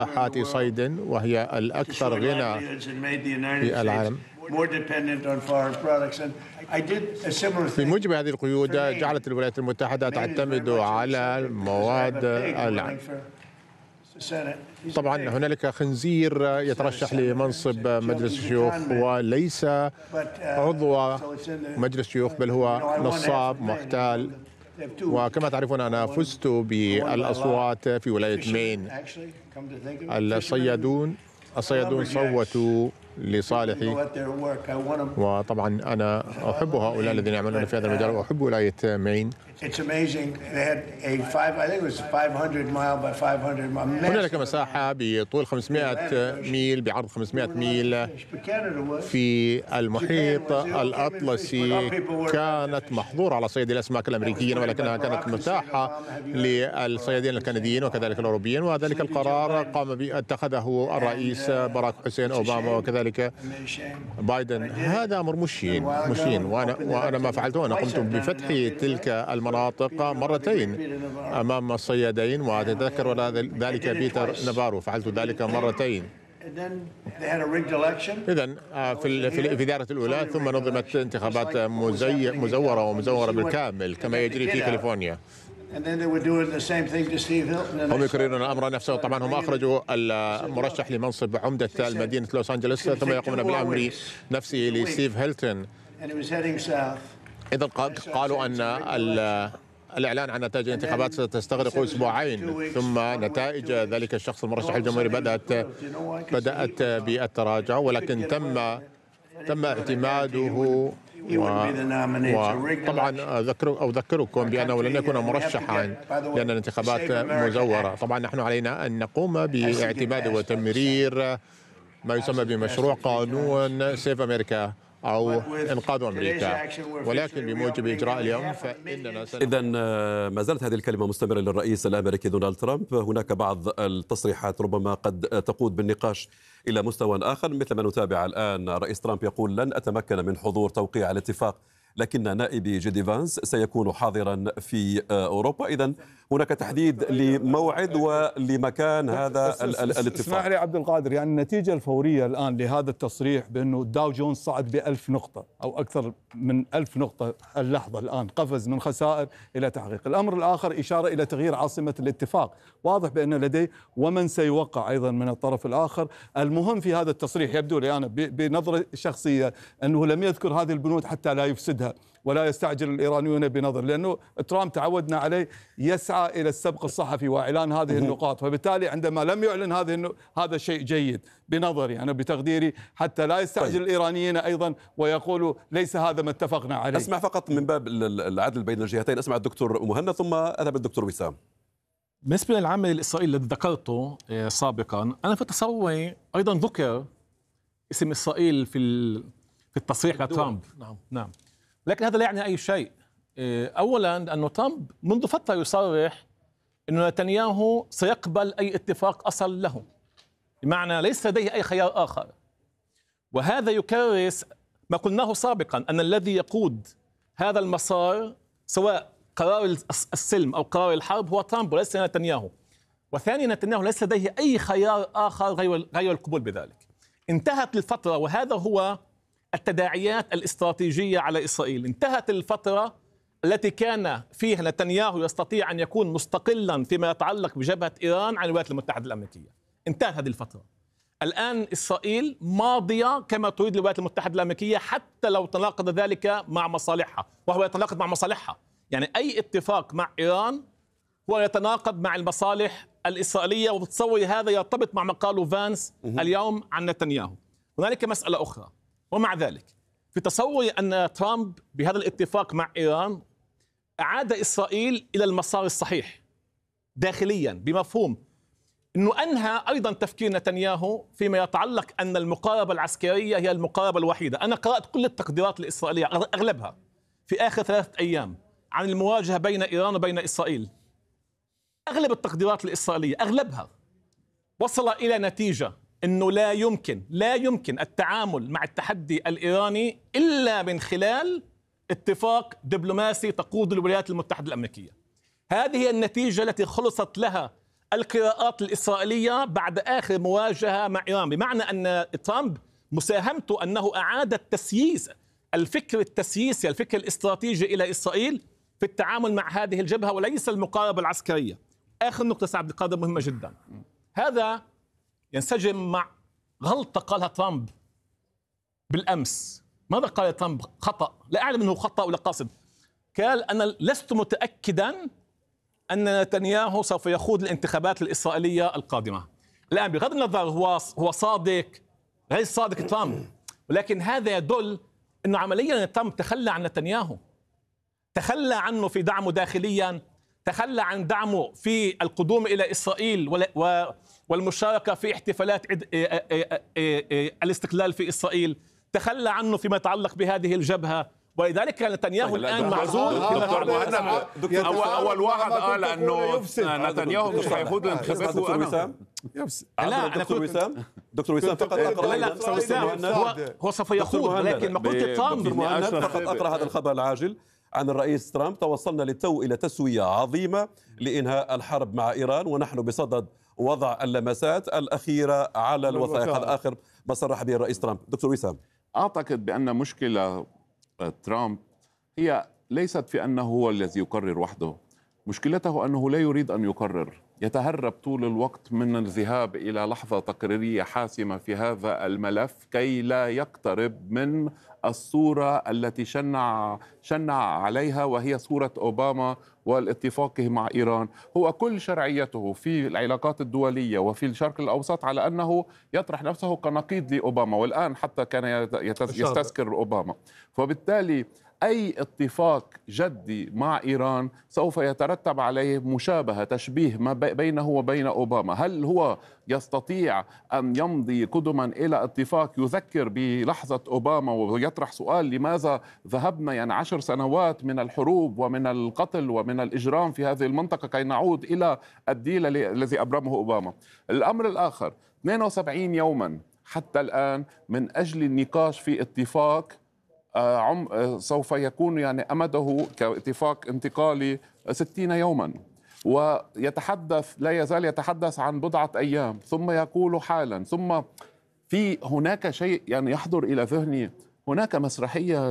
مساحات صيد وهي الأكثر غنى في العالم. في موجب هذه القيود جعلت الولايات المتحدة تعتمد على المواد طبعا هنالك خنزير يترشح لمنصب مجلس الشيوخ وليس عضو مجلس الشيوخ بل هو نصاب محتال. وكما تعرفون أنا فزت بالأصوات في ولاية مين. الصيادون صوتوا لصالحي، وطبعا أنا أحب هؤلاء الذين يعملون في هذا المجال وأحب ولاية مين. هنالك مساحة بطول 500 ميل بعرض 500 ميل في المحيط الأطلسي، كانت محظورة على صيد الأسماك الأمريكيين ولكنها كانت متاحة للصيادين الكنديين وكذلك الأوروبيين، وذلك القرار قام به اتخذه الرئيس باراك حسين أوباما وكذلك بايدن. هذا أمر مشين وأنا ما فعلته أنا قمت بفتح تلك المناطق مرتين أمام الصيادين، وأتذكر ذلك بيتر نافارو فعلت ذلك مرتين. إذن في الإدارة الأولى ثم نظمت انتخابات مزورة بالكامل كما يجري في كاليفورنيا. هم يكررون الأمر نفسه. طبعا هم أخرجوا المرشح لمنصب عمدة مدينة لوس أنجلوس ثم يقومون بالأمر نفسه لستيف هيلتون. إذا قالوا أن الإعلان عن نتائج الانتخابات ستستغرق أسبوعين، ثم نتائج ذلك الشخص المرشح الجمهوري بدأت بالتراجع، ولكن تم اعتماده. وطبعا أذكركم بأنه لن يكون مرشحا لأن الانتخابات مزورة. طبعا نحن علينا أن نقوم باعتماد وتمرير ما يسمى بمشروع قانون سيف أمريكا أو إنقاذ أمريكا، ولكن بموجب إجراء اليوم فإننا إذن ما زالت هذه الكلمة مستمرة للرئيس الأمريكي دونالد ترامب. هناك بعض التصريحات ربما قد تقود بالنقاش إلى مستوى آخر، مثل ما نتابع الآن الرئيس ترامب يقول لن أتمكن من حضور توقيع الاتفاق لكن نائبي جيدي فانس سيكون حاضرا في أوروبا. إذن هناك تحديد لموعد ولمكان هذا الاتفاق. اسمح لي عبد القادر، يعني النتيجة الفورية الآن لهذا التصريح بأنه داو جونز صعد ب1000 نقطة أو أكثر من 1000 نقطة اللحظة الآن، قفز من خسائر إلى تحقيق. الأمر الآخر إشارة إلى تغيير عاصمة الاتفاق، واضح بأن لديه ومن سيوقع أيضا من الطرف الآخر. المهم في هذا التصريح يبدو لي أنا بنظرة شخصية أنه لم يذكر هذه البنود حتى لا يفسدها ولا يستعجل الإيرانيون بنظر، لأنه ترامب تعودنا عليه يسعى إلى السبق الصحفي وإعلان هذه النقاط، فبالتالي عندما لم يعلن هذا شيء جيد بنظري أنا بتقديري، حتى لا يستعجل الإيرانيين أيضا ويقولوا ليس هذا ما اتفقنا عليه. أسمع فقط من باب العدل بين الجهتين، أسمع الدكتور مهند ثم أذهب الدكتور وسام. بالنسبة للعمل الإسرائيلي الذي ذكرته سابقا، أنا في تصوري أيضا ذكر اسم إسرائيل في التصريح لترامب. نعم، لكن هذا لا يعني أي شيء. أولا أنه ترامب منذ فترة يصرح أن نتنياهو سيقبل أي اتفاق أصل له، بمعنى ليس لديه أي خيار آخر، وهذا يكرس ما قلناه سابقا أن الذي يقود هذا المسار سواء قرار السلم أو قرار الحرب هو ترامب وليس نتنياهو. وثانيا نتنياهو ليس لديه أي خيار آخر غير القبول بذلك. انتهت الفترة، وهذا هو التداعيات الاستراتيجية على إسرائيل، انتهت الفترة التي كان فيها نتنياهو يستطيع أن يكون مستقلا فيما يتعلق بجبهة إيران عن الولايات المتحدة الأمريكية. انتهت هذه الفترة. الآن إسرائيل ماضية كما تريد الولايات المتحدة الأمريكية، حتى لو تناقض ذلك مع مصالحها، وهو يتناقض مع مصالحها. يعني أي اتفاق مع إيران هو يتناقض مع المصالح الإسرائيلية، وبتصور هذا يرتبط مع ما قاله فانس اليوم عن نتنياهو. هنالك مسألة أخرى، ومع ذلك في تصوري أن ترامب بهذا الاتفاق مع إيران أعاد إسرائيل إلى المسار الصحيح داخليا، بمفهوم أنه أنهى أيضا تفكير نتنياهو فيما يتعلق أن المقاربة العسكرية هي المقاربة الوحيدة. أنا قرأت كل التقديرات الإسرائيلية أغلبها في آخر 3 أيام عن المواجهة بين إيران وبين إسرائيل. أغلب التقديرات الإسرائيلية أغلبها وصل إلى نتيجة أنه لا يمكن التعامل مع التحدي الإيراني إلا من خلال اتفاق دبلوماسي تقود الولايات المتحدة الأمريكية. هذه هي النتيجة التي خلصت لها القراءات الإسرائيلية بعد آخر مواجهة مع إيران، بمعنى أن ترامب مساهمته أنه أعاد التسييس، الفكر التسييسي، الفكر الاستراتيجي إلى إسرائيل في التعامل مع هذه الجبهة وليس المقاربة العسكرية. آخر نقطة سيد عبد القادر مهمة جدا، هذا ينسجم مع غلطة قالها ترامب بالأمس. ماذا قال ترامب؟ خطأ، لا أعلم أنه خطأ ولا قاصد. قال أنا لست متأكدا أن نتنياهو سوف يخوض الانتخابات الإسرائيلية القادمة. الآن بغض النظر هو صادق غير صادق ترامب، ولكن هذا يدل أنه عمليا ترامب تخلى عن نتنياهو، تخلى عنه في دعمه داخليا، تخلى عن دعمه في القدوم إلى إسرائيل والمشاركة في احتفالات الاستقلال في إسرائيل، تخلى عنه فيما يتعلق بهذه الجبهة، ولذلك نتنياهو الآن معزول. أول واحد قال أنه نتنياهو مش هيخوض الانتخابات. دكتور وسام فقط أقرأ هو سوف يخوض، ولكن ما قلت ترامب. فقط أقرأ هذا الخبر العاجل عن الرئيس ترامب: توصلنا للتو إلى تسوية عظيمة لإنهاء الحرب مع إيران، ونحن بصدد وضع اللمسات الأخيرة على الوثائق. هذا آخر ما صرح به الرئيس ترامب. دكتور وسام، أعتقد بأن مشكلة ترامب هي ليست في أنه هو الذي يقرر وحده، مشكلته أنه لا يريد أن يقرر، يتهرب طول الوقت من الذهاب إلى لحظة تقريرية حاسمة في هذا الملف كي لا يقترب من الصورة التي شنع عليها، وهي صورة أوباما والاتفاق مع إيران. هو كل شرعيته في العلاقات الدولية وفي الشرق الأوسط على أنه يطرح نفسه كنقيض لأوباما، والآن حتى كان يستذكر أوباما. فبالتالي أي اتفاق جدي مع إيران سوف يترتب عليه مشابهة، تشبيه ما بينه وبين أوباما. هل هو يستطيع أن يمضي قدما إلى اتفاق يذكر بلحظة أوباما ويطرح سؤال لماذا ذهبنا 10 سنوات من الحروب ومن القتل ومن الإجرام في هذه المنطقة كي نعود إلى الديل الذي أبرمه أوباما؟ الأمر الآخر، 72 يوما حتى الآن من أجل النقاش في اتفاق سوف يكون أمده كاتفاق انتقالي 60 يوما، ويتحدث لا يزال يتحدث عن بضعة أيام، ثم يقول حالا، ثم في هناك شيء يحضر إلى ذهني. هناك مسرحية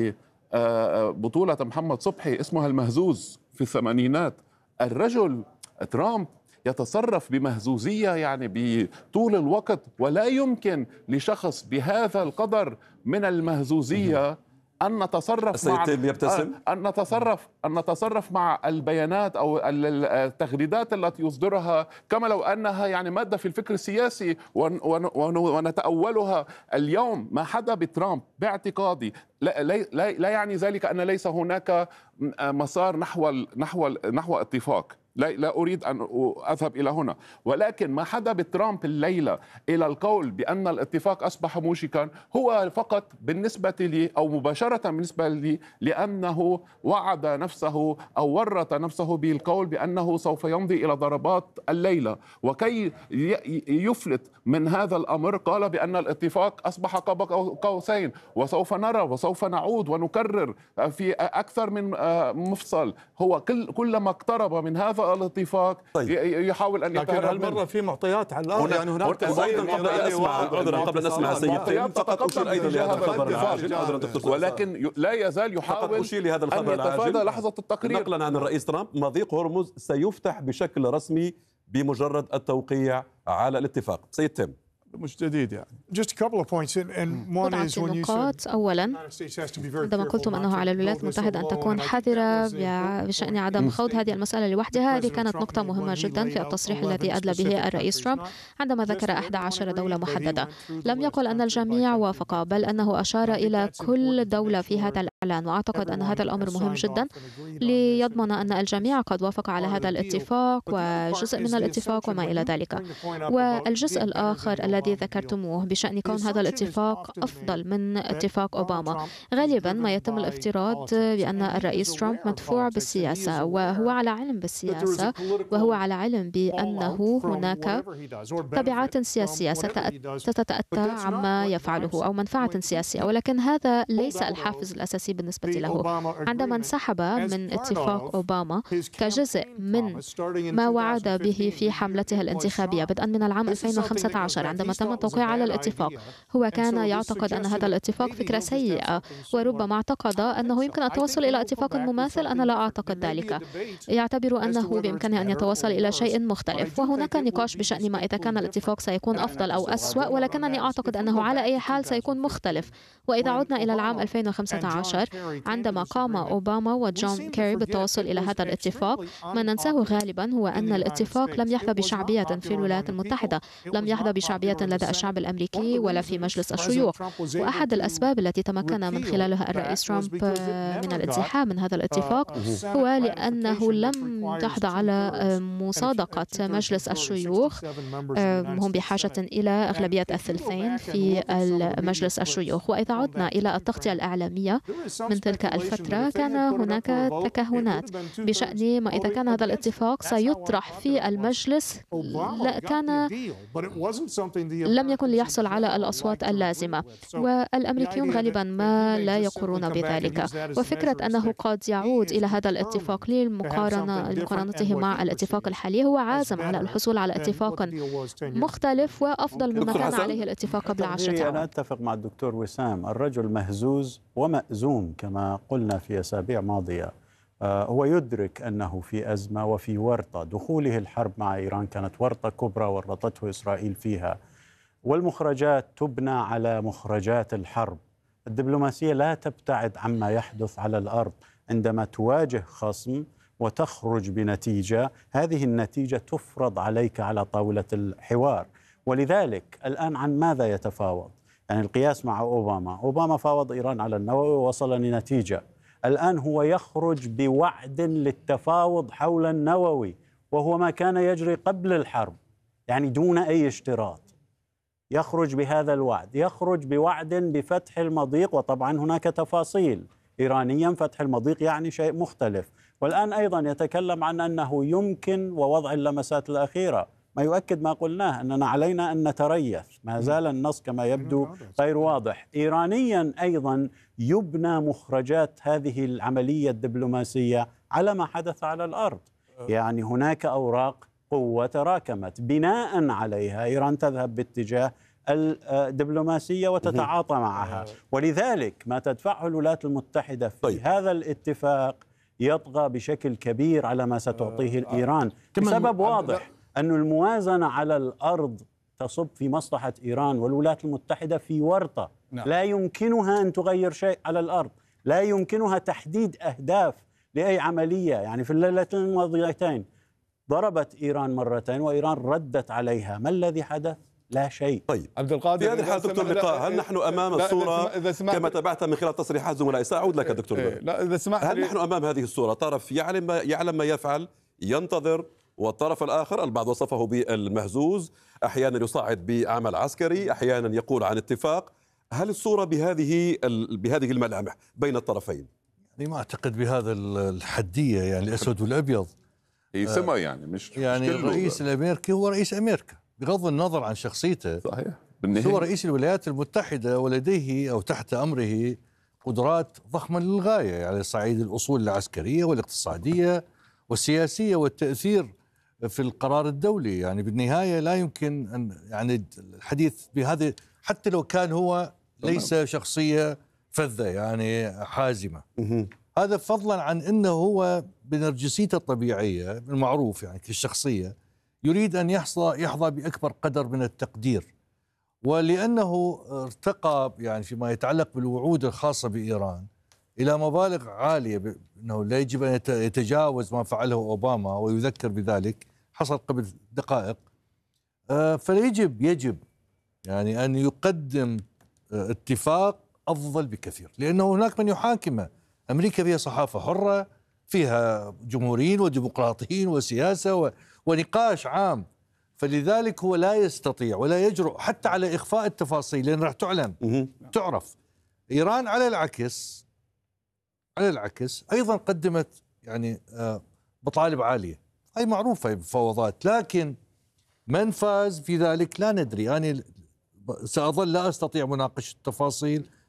لبطولة محمد صبحي اسمها المهزوز في الثمانينات. الرجل ترامب يتصرف بمهزوزية بطول الوقت، ولا يمكن لشخص بهذا القدر من المهزوزية أن نتصرف مع أن نتصرف مع البيانات أو التغريدات التي يصدرها كما لو أنها مادة في الفكر السياسي ونتأولها. اليوم ما حدا بترامب باعتقادي لا يعني ذلك أن ليس هناك مسار نحو اتفاق. لا أريد أن أذهب إلى هنا، ولكن ما حدا بترامب الليلة إلى القول بأن الاتفاق أصبح موشكا هو فقط بالنسبة لي أو مباشرة بالنسبة لي لأنه وعد نفسه أو ورط نفسه بالقول بأنه سوف يمضي إلى ضربات الليلة، وكي يفلت من هذا الأمر قال بأن الاتفاق أصبح قاب قوسين، وسوف نرى وسوف نعود ونكرر في أكثر من مفصل. هو كلما اقترب من هذا الاتفاق يحاول ان يتهرب. لكن هالمره في معطيات على الارض، هناك قبل ان نسمع سيد فقط اشير ايضا لهذا الخبر العاجل، ولكن لا يزال يحاول ان يتفادى لحظه التقرير. نقلا عن الرئيس ترامب: مضيق هرمز سيفتح بشكل رسمي بمجرد التوقيع على الاتفاق. سيد تيم. مش جديد بضعة نقاط. أولا، عندما قلتم أنه على الولايات المتحدة أن تكون حذرة بشأن عدم خوض هذه المسألة لوحدها، هذه كانت نقطة مهمة جدا في التصريح الذي أدلى به الرئيس ترامب عندما ذكر 11 دولة محددة. لم يقل أن الجميع وافق، بل أنه أشار إلى كل دولة في هذا الإعلان، وأعتقد أن هذا الأمر مهم جدا ليضمن أن الجميع قد وافق على هذا الاتفاق وجزء من الاتفاق وما إلى ذلك. والجزء الآخر الذي ذكرتموه بشأن كون هذا الاتفاق أفضل من اتفاق أوباما، غالبا ما يتم الافتراض بأن الرئيس ترامب مدفوع بالسياسة، وهو على علم بالسياسة، وهو على علم بأنه هناك تبعات سياسية ستتأتى عما يفعله أو منفعة سياسية، ولكن هذا ليس الحافز الأساسي بالنسبة له. عندما انسحب من اتفاق أوباما كجزء من ما وعد به في حملته الانتخابية بدءا من العام 2015 عندما تم التوقيع على الاتفاق، هو كان يعتقد أن هذا الاتفاق فكرة سيئة، وربما اعتقد أنه يمكن التوصل إلى اتفاق مماثل. أنا لا أعتقد ذلك، يعتبر أنه بإمكانه أن يتوصل إلى شيء مختلف، وهناك نقاش بشأن ما إذا كان الاتفاق سيكون أفضل أو أسوأ، ولكنني أعتقد أنه على أي حال سيكون مختلف. وإذا عدنا إلى العام 2015 عندما قام أوباما وجون كيري بالتوصل إلى هذا الاتفاق، ما ننساه غالبا هو أن الاتفاق لم يحظى بشعبية في الولايات المتحدة، لم يحظى بشعبية لدى الشعب الأمريكي ولا في مجلس الشيوخ. وأحد الأسباب التي تمكن من خلالها الرئيس ترامب من الانسحاب من هذا الاتفاق هو لأنه لم تحظى على مصادقة مجلس الشيوخ. هم بحاجة إلى أغلبية الثلثين في مجلس الشيوخ. وإذا عدنا إلى التغطية الإعلامية من تلك الفترة، كان هناك تكهنات بشأن ما إذا كان هذا الاتفاق سيطرح في المجلس، لم يكن ليحصل على الأصوات اللازمة، والأمريكيون غالبا ما لا يقرون بذلك. وفكرة أنه قد يعود إلى هذا الاتفاق لمقارنته مع الاتفاق الحالي، هو عازم على الحصول على اتفاق مختلف وأفضل مما كان عليه الاتفاق قبل 10 أعوام. أنا أتفق مع الدكتور وسام، الرجل مهزوز ومأزوم كما قلنا في أسابيع ماضية. هو يدرك أنه في أزمة وفي ورطة. دخوله الحرب مع إيران كانت ورطة كبرى ورطته إسرائيل فيها، والمخرجات تبنى على مخرجات الحرب. الدبلوماسية لا تبتعد عما يحدث على الأرض. عندما تواجه خصم وتخرج بنتيجة، هذه النتيجة تفرض عليك على طاولة الحوار. ولذلك الآن عن ماذا يتفاوض؟ يعني القياس مع أوباما فاوض إيران على النووي ووصل لنتيجة. الآن هو يخرج بوعد للتفاوض حول النووي، وهو ما كان يجري قبل الحرب، يعني دون أي اشتراط. يخرج بهذا الوعد، يخرج بوعد بفتح المضيق، وطبعا هناك تفاصيل. إيرانيا فتح المضيق يعني شيء مختلف. والآن أيضا يتكلم عن أنه يمكن ووضع اللمسات الأخيرة، ما يؤكد ما قلناه أننا علينا أن نتريث. ما زال النص كما يبدو غير واضح. إيرانيا أيضا يبنى مخرجات هذه العملية الدبلوماسية على ما حدث على الأرض. يعني هناك أوراق قوة تراكمت، بناء عليها إيران تذهب باتجاه الدبلوماسية وتتعاطى معها. ولذلك ما تدفعه الولايات المتحدة في هذا الاتفاق يطغى بشكل كبير على ما ستعطيه إيران، بسبب واضح أن الموازنة على الأرض تصب في مصلحة إيران، والولايات المتحدة في ورطة. لا يمكنها أن تغير شيء على الأرض، لا يمكنها تحديد أهداف لأي عملية. يعني في الليلتين الماضيتين ضربت إيران مرتين وإيران ردت عليها. ما الذي حدث؟ لا شيء. طيب عبد القادر، في هذه الحالة دكتور لقاء، هل نحن أمام الصورة كما تابعتها من خلال تصريحات زملائي؟ سأعود لك دكتور. لا إذا سمحت، هل نحن أمام هذه الصورة طرف يعلم ما يفعل، ينتظر، والطرف الآخر البعض وصفه بالمهزوز، أحيانا يصعد بعمل عسكري، أحيانا يقول عن اتفاق؟ هل الصورة بهذه الملامح بين الطرفين؟ يعني ما أعتقد بهذا الحدية، يعني الأسود والأبيض. هي سما يعني مش يعني الرئيس الأمريكي هو رئيس أمريكا بغض النظر عن شخصيته. صحيح. هو رئيس الولايات المتحدة ولديه أو تحت أمره قدرات ضخمة للغاية، يعني على صعيد الأصول العسكرية والاقتصادية والسياسية والتأثير في القرار الدولي. يعني بالنهاية لا يمكن أن يعني الحديث بهذا، حتى لو كان هو ليس شخصية فذة يعني حازمة. هذا فضلا عن أنه هو بنرجسيته الطبيعية المعروف يعني كالشخصية يريد أن يحظى بأكبر قدر من التقدير، ولأنه ارتقى يعني فيما يتعلق بالوعود الخاصة بإيران إلى مبالغ عالية، أنه لا يجب أن يتجاوز ما فعله أوباما ويذكر بذلك، حصل قبل دقائق. فيجب يعني أن يقدم اتفاق أفضل بكثير، لأنه هناك من يحاكمه. أمريكا فيها صحافة حرة، فيها جمهوريين وديمقراطيين وسياسة ونقاش عام، فلذلك هو لا يستطيع ولا يجرؤ حتى على إخفاء التفاصيل، لأن راح تعلن تعرف. إيران على العكس أيضا قدمت يعني مطالب عالية، هي معروفة بفوضات، لكن من فاز في ذلك لا ندري. أنا سأظل لا أستطيع مناقشة التفاصيل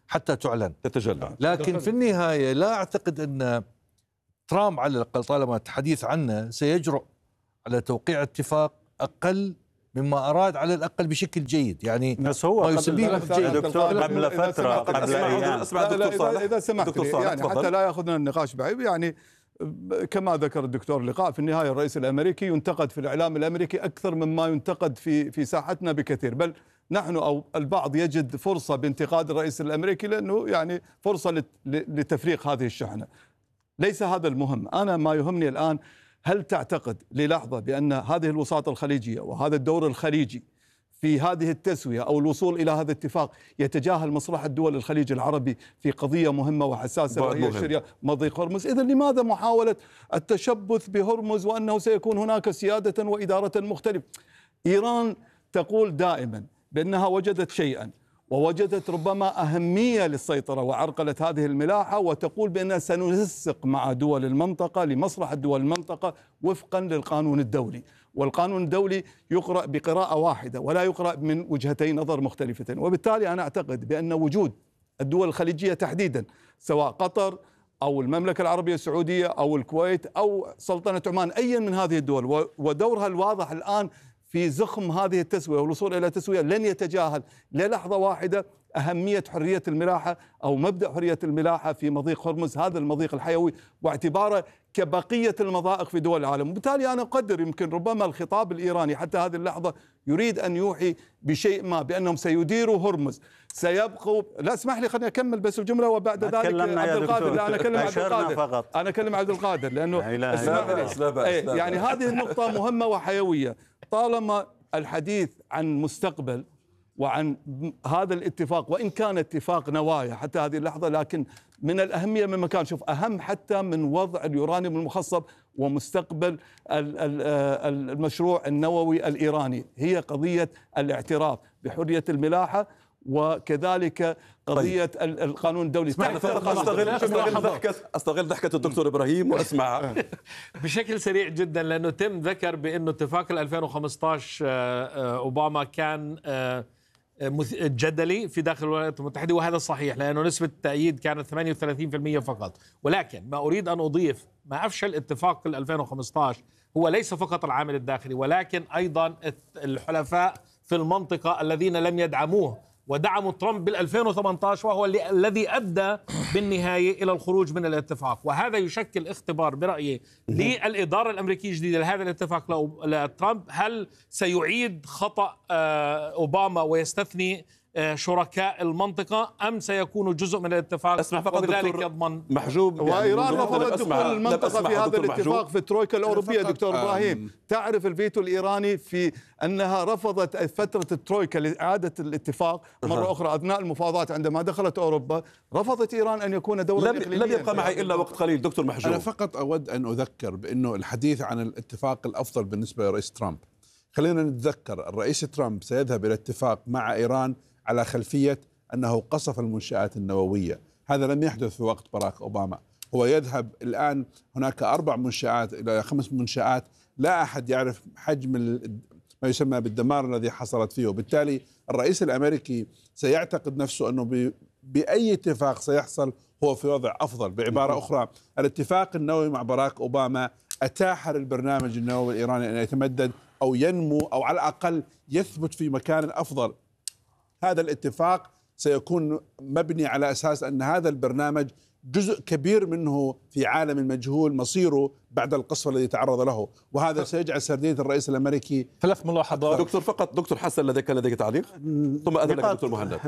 حتى تعلن تتجلى. لكن في النهاية لا أعتقد أن ترامب على الأقل طالما الحديث عنه سيجرؤ على توقيع اتفاق أقل مما أراد على الأقل بشكل جيد. يعني بس هو ما يسميه دكتور قبل فترة قبل أيام. اسمع دكتور صالح إذا سمحت لي يعني حتى لا يأخذنا النقاش بعيد. يعني كما ذكر الدكتور اللقاء، في النهاية الرئيس الأمريكي ينتقد في الإعلام الأمريكي أكثر مما ينتقد في ساحتنا بكثير، بل نحن أو البعض يجد فرصة بانتقاد الرئيس الأمريكي لأنه يعني فرصة لتفريق هذه الشحنة. ليس هذا المهم. أنا ما يهمني الآن، هل تعتقد للحظة بأن هذه الوساطة الخليجية وهذا الدور الخليجي في هذه التسوية أو الوصول إلى هذا الاتفاق يتجاهل مصلحة دول الخليج العربي في قضية مهمة وحساسة وهي شريان مضيق هرمز؟ إذن لماذا محاولة التشبث بهرمز وأنه سيكون هناك سيادة وإدارة مختلفة؟ إيران تقول دائما بأنها وجدت شيئا ووجدت ربما أهمية للسيطرة وعرقلة هذه الملاحة، وتقول بأننا سننسق مع دول المنطقة لمصلحة دول المنطقة وفقا للقانون الدولي، والقانون الدولي يقرأ بقراءة واحدة ولا يقرأ من وجهتي نظر مختلفتين. وبالتالي أنا أعتقد بأن وجود الدول الخليجية تحديدا، سواء قطر أو المملكة العربية السعودية أو الكويت أو سلطنة عمان، أي من هذه الدول ودورها الواضح الآن في زخم هذه التسوية والوصول إلى تسوية، لن يتجاهل للحظة واحدة أهمية حرية الملاحة أو مبدأ حرية الملاحة في مضيق هرمز، هذا المضيق الحيوي، واعتباره كبقية المضائق في دول العالم. وبالتالي أنا أقدر يمكن ربما الخطاب الإيراني حتى هذه اللحظة يريد أن يوحي بشيء ما بأنهم سيديروا هرمز، سيبقوا. لا اسمح لي خليني أكمل بس الجملة وبعد ذلك عبد القادر. لا أنا أكلم عبد القادر، أنا أكلم عبد القادر لأنه يعني هذه النقطة مهمة وحيوية. طالما الحديث عن مستقبل وعن هذا الاتفاق، وإن كان اتفاق نوايا حتى هذه اللحظة، لكن من الأهمية من مكان، شوف أهم حتى من وضع اليورانيوم المخصب ومستقبل المشروع النووي الإيراني، هي قضية الاعتراف بحرية الملاحة وكذلك قضية القانون الدولي. استغل ضحكة الدكتور إبراهيم واسمع بشكل سريع جدا، لأنه تم ذكر بأنه اتفاق 2015 أوباما كان جدلي في داخل الولايات المتحدة، وهذا صحيح لأنه نسبة التأييد كانت 38% فقط. ولكن ما أريد أن أضيف، ما أفشل اتفاق 2015 هو ليس فقط العامل الداخلي، ولكن أيضا الحلفاء في المنطقة الذين لم يدعموه ودعموا ترامب بال 2018، وهو الذي أدى بالنهاية إلى الخروج من الاتفاق. وهذا يشكل اختبار برأيي للإدارة الأمريكية الجديدة لهذا الاتفاق لترامب. هل سيعيد خطأ أوباما ويستثني شركاء المنطقة، أم سيكون جزء من الاتفاق وبذلك يضمن محجوب؟ وإيران رفضت دخول المنطقة في هذا الاتفاق في الترويكا الأوروبية. دكتور إبراهيم، تعرف الفيتو الإيراني في أنها رفضت فترة الترويكا لإعادة الاتفاق مرة أخرى أثناء المفاوضات. عندما دخلت أوروبا رفضت إيران أن يكون دورا إقليميا. لم يبقى معي إلا وقت قليل. دكتور محجوب، أنا فقط أود أن أذكر بأنه الحديث عن الاتفاق الأفضل بالنسبة لرئيس ترامب، خلينا نتذكر الرئيس ترامب سيذهب إلى اتفاق مع إيران على خلفية أنه قصف المنشآت النووية. هذا لم يحدث في وقت باراك أوباما. هو يذهب الآن، هناك 4 منشآت إلى 5 منشآت، لا أحد يعرف حجم ما يسمى بالدمار الذي حصلت فيه. وبالتالي الرئيس الأمريكي سيعتقد نفسه أنه بأي اتفاق سيحصل هو في وضع أفضل. بعبارة أخرى، الاتفاق النووي مع باراك أوباما أتاح للبرنامج النووي الإيراني أن يتمدد أو ينمو أو على الأقل يثبت في مكان أفضل. هذا الاتفاق سيكون مبني على أساس أن هذا البرنامج جزء كبير منه في عالم مجهول مصيره بعد القصف الذي تعرض له، وهذا سيجعل سردية الرئيس الأمريكي. 3 ملاحظات دكتور فقط. دكتور حسن كان لديك تعليق؟ ثم أذن لك دكتور مهند.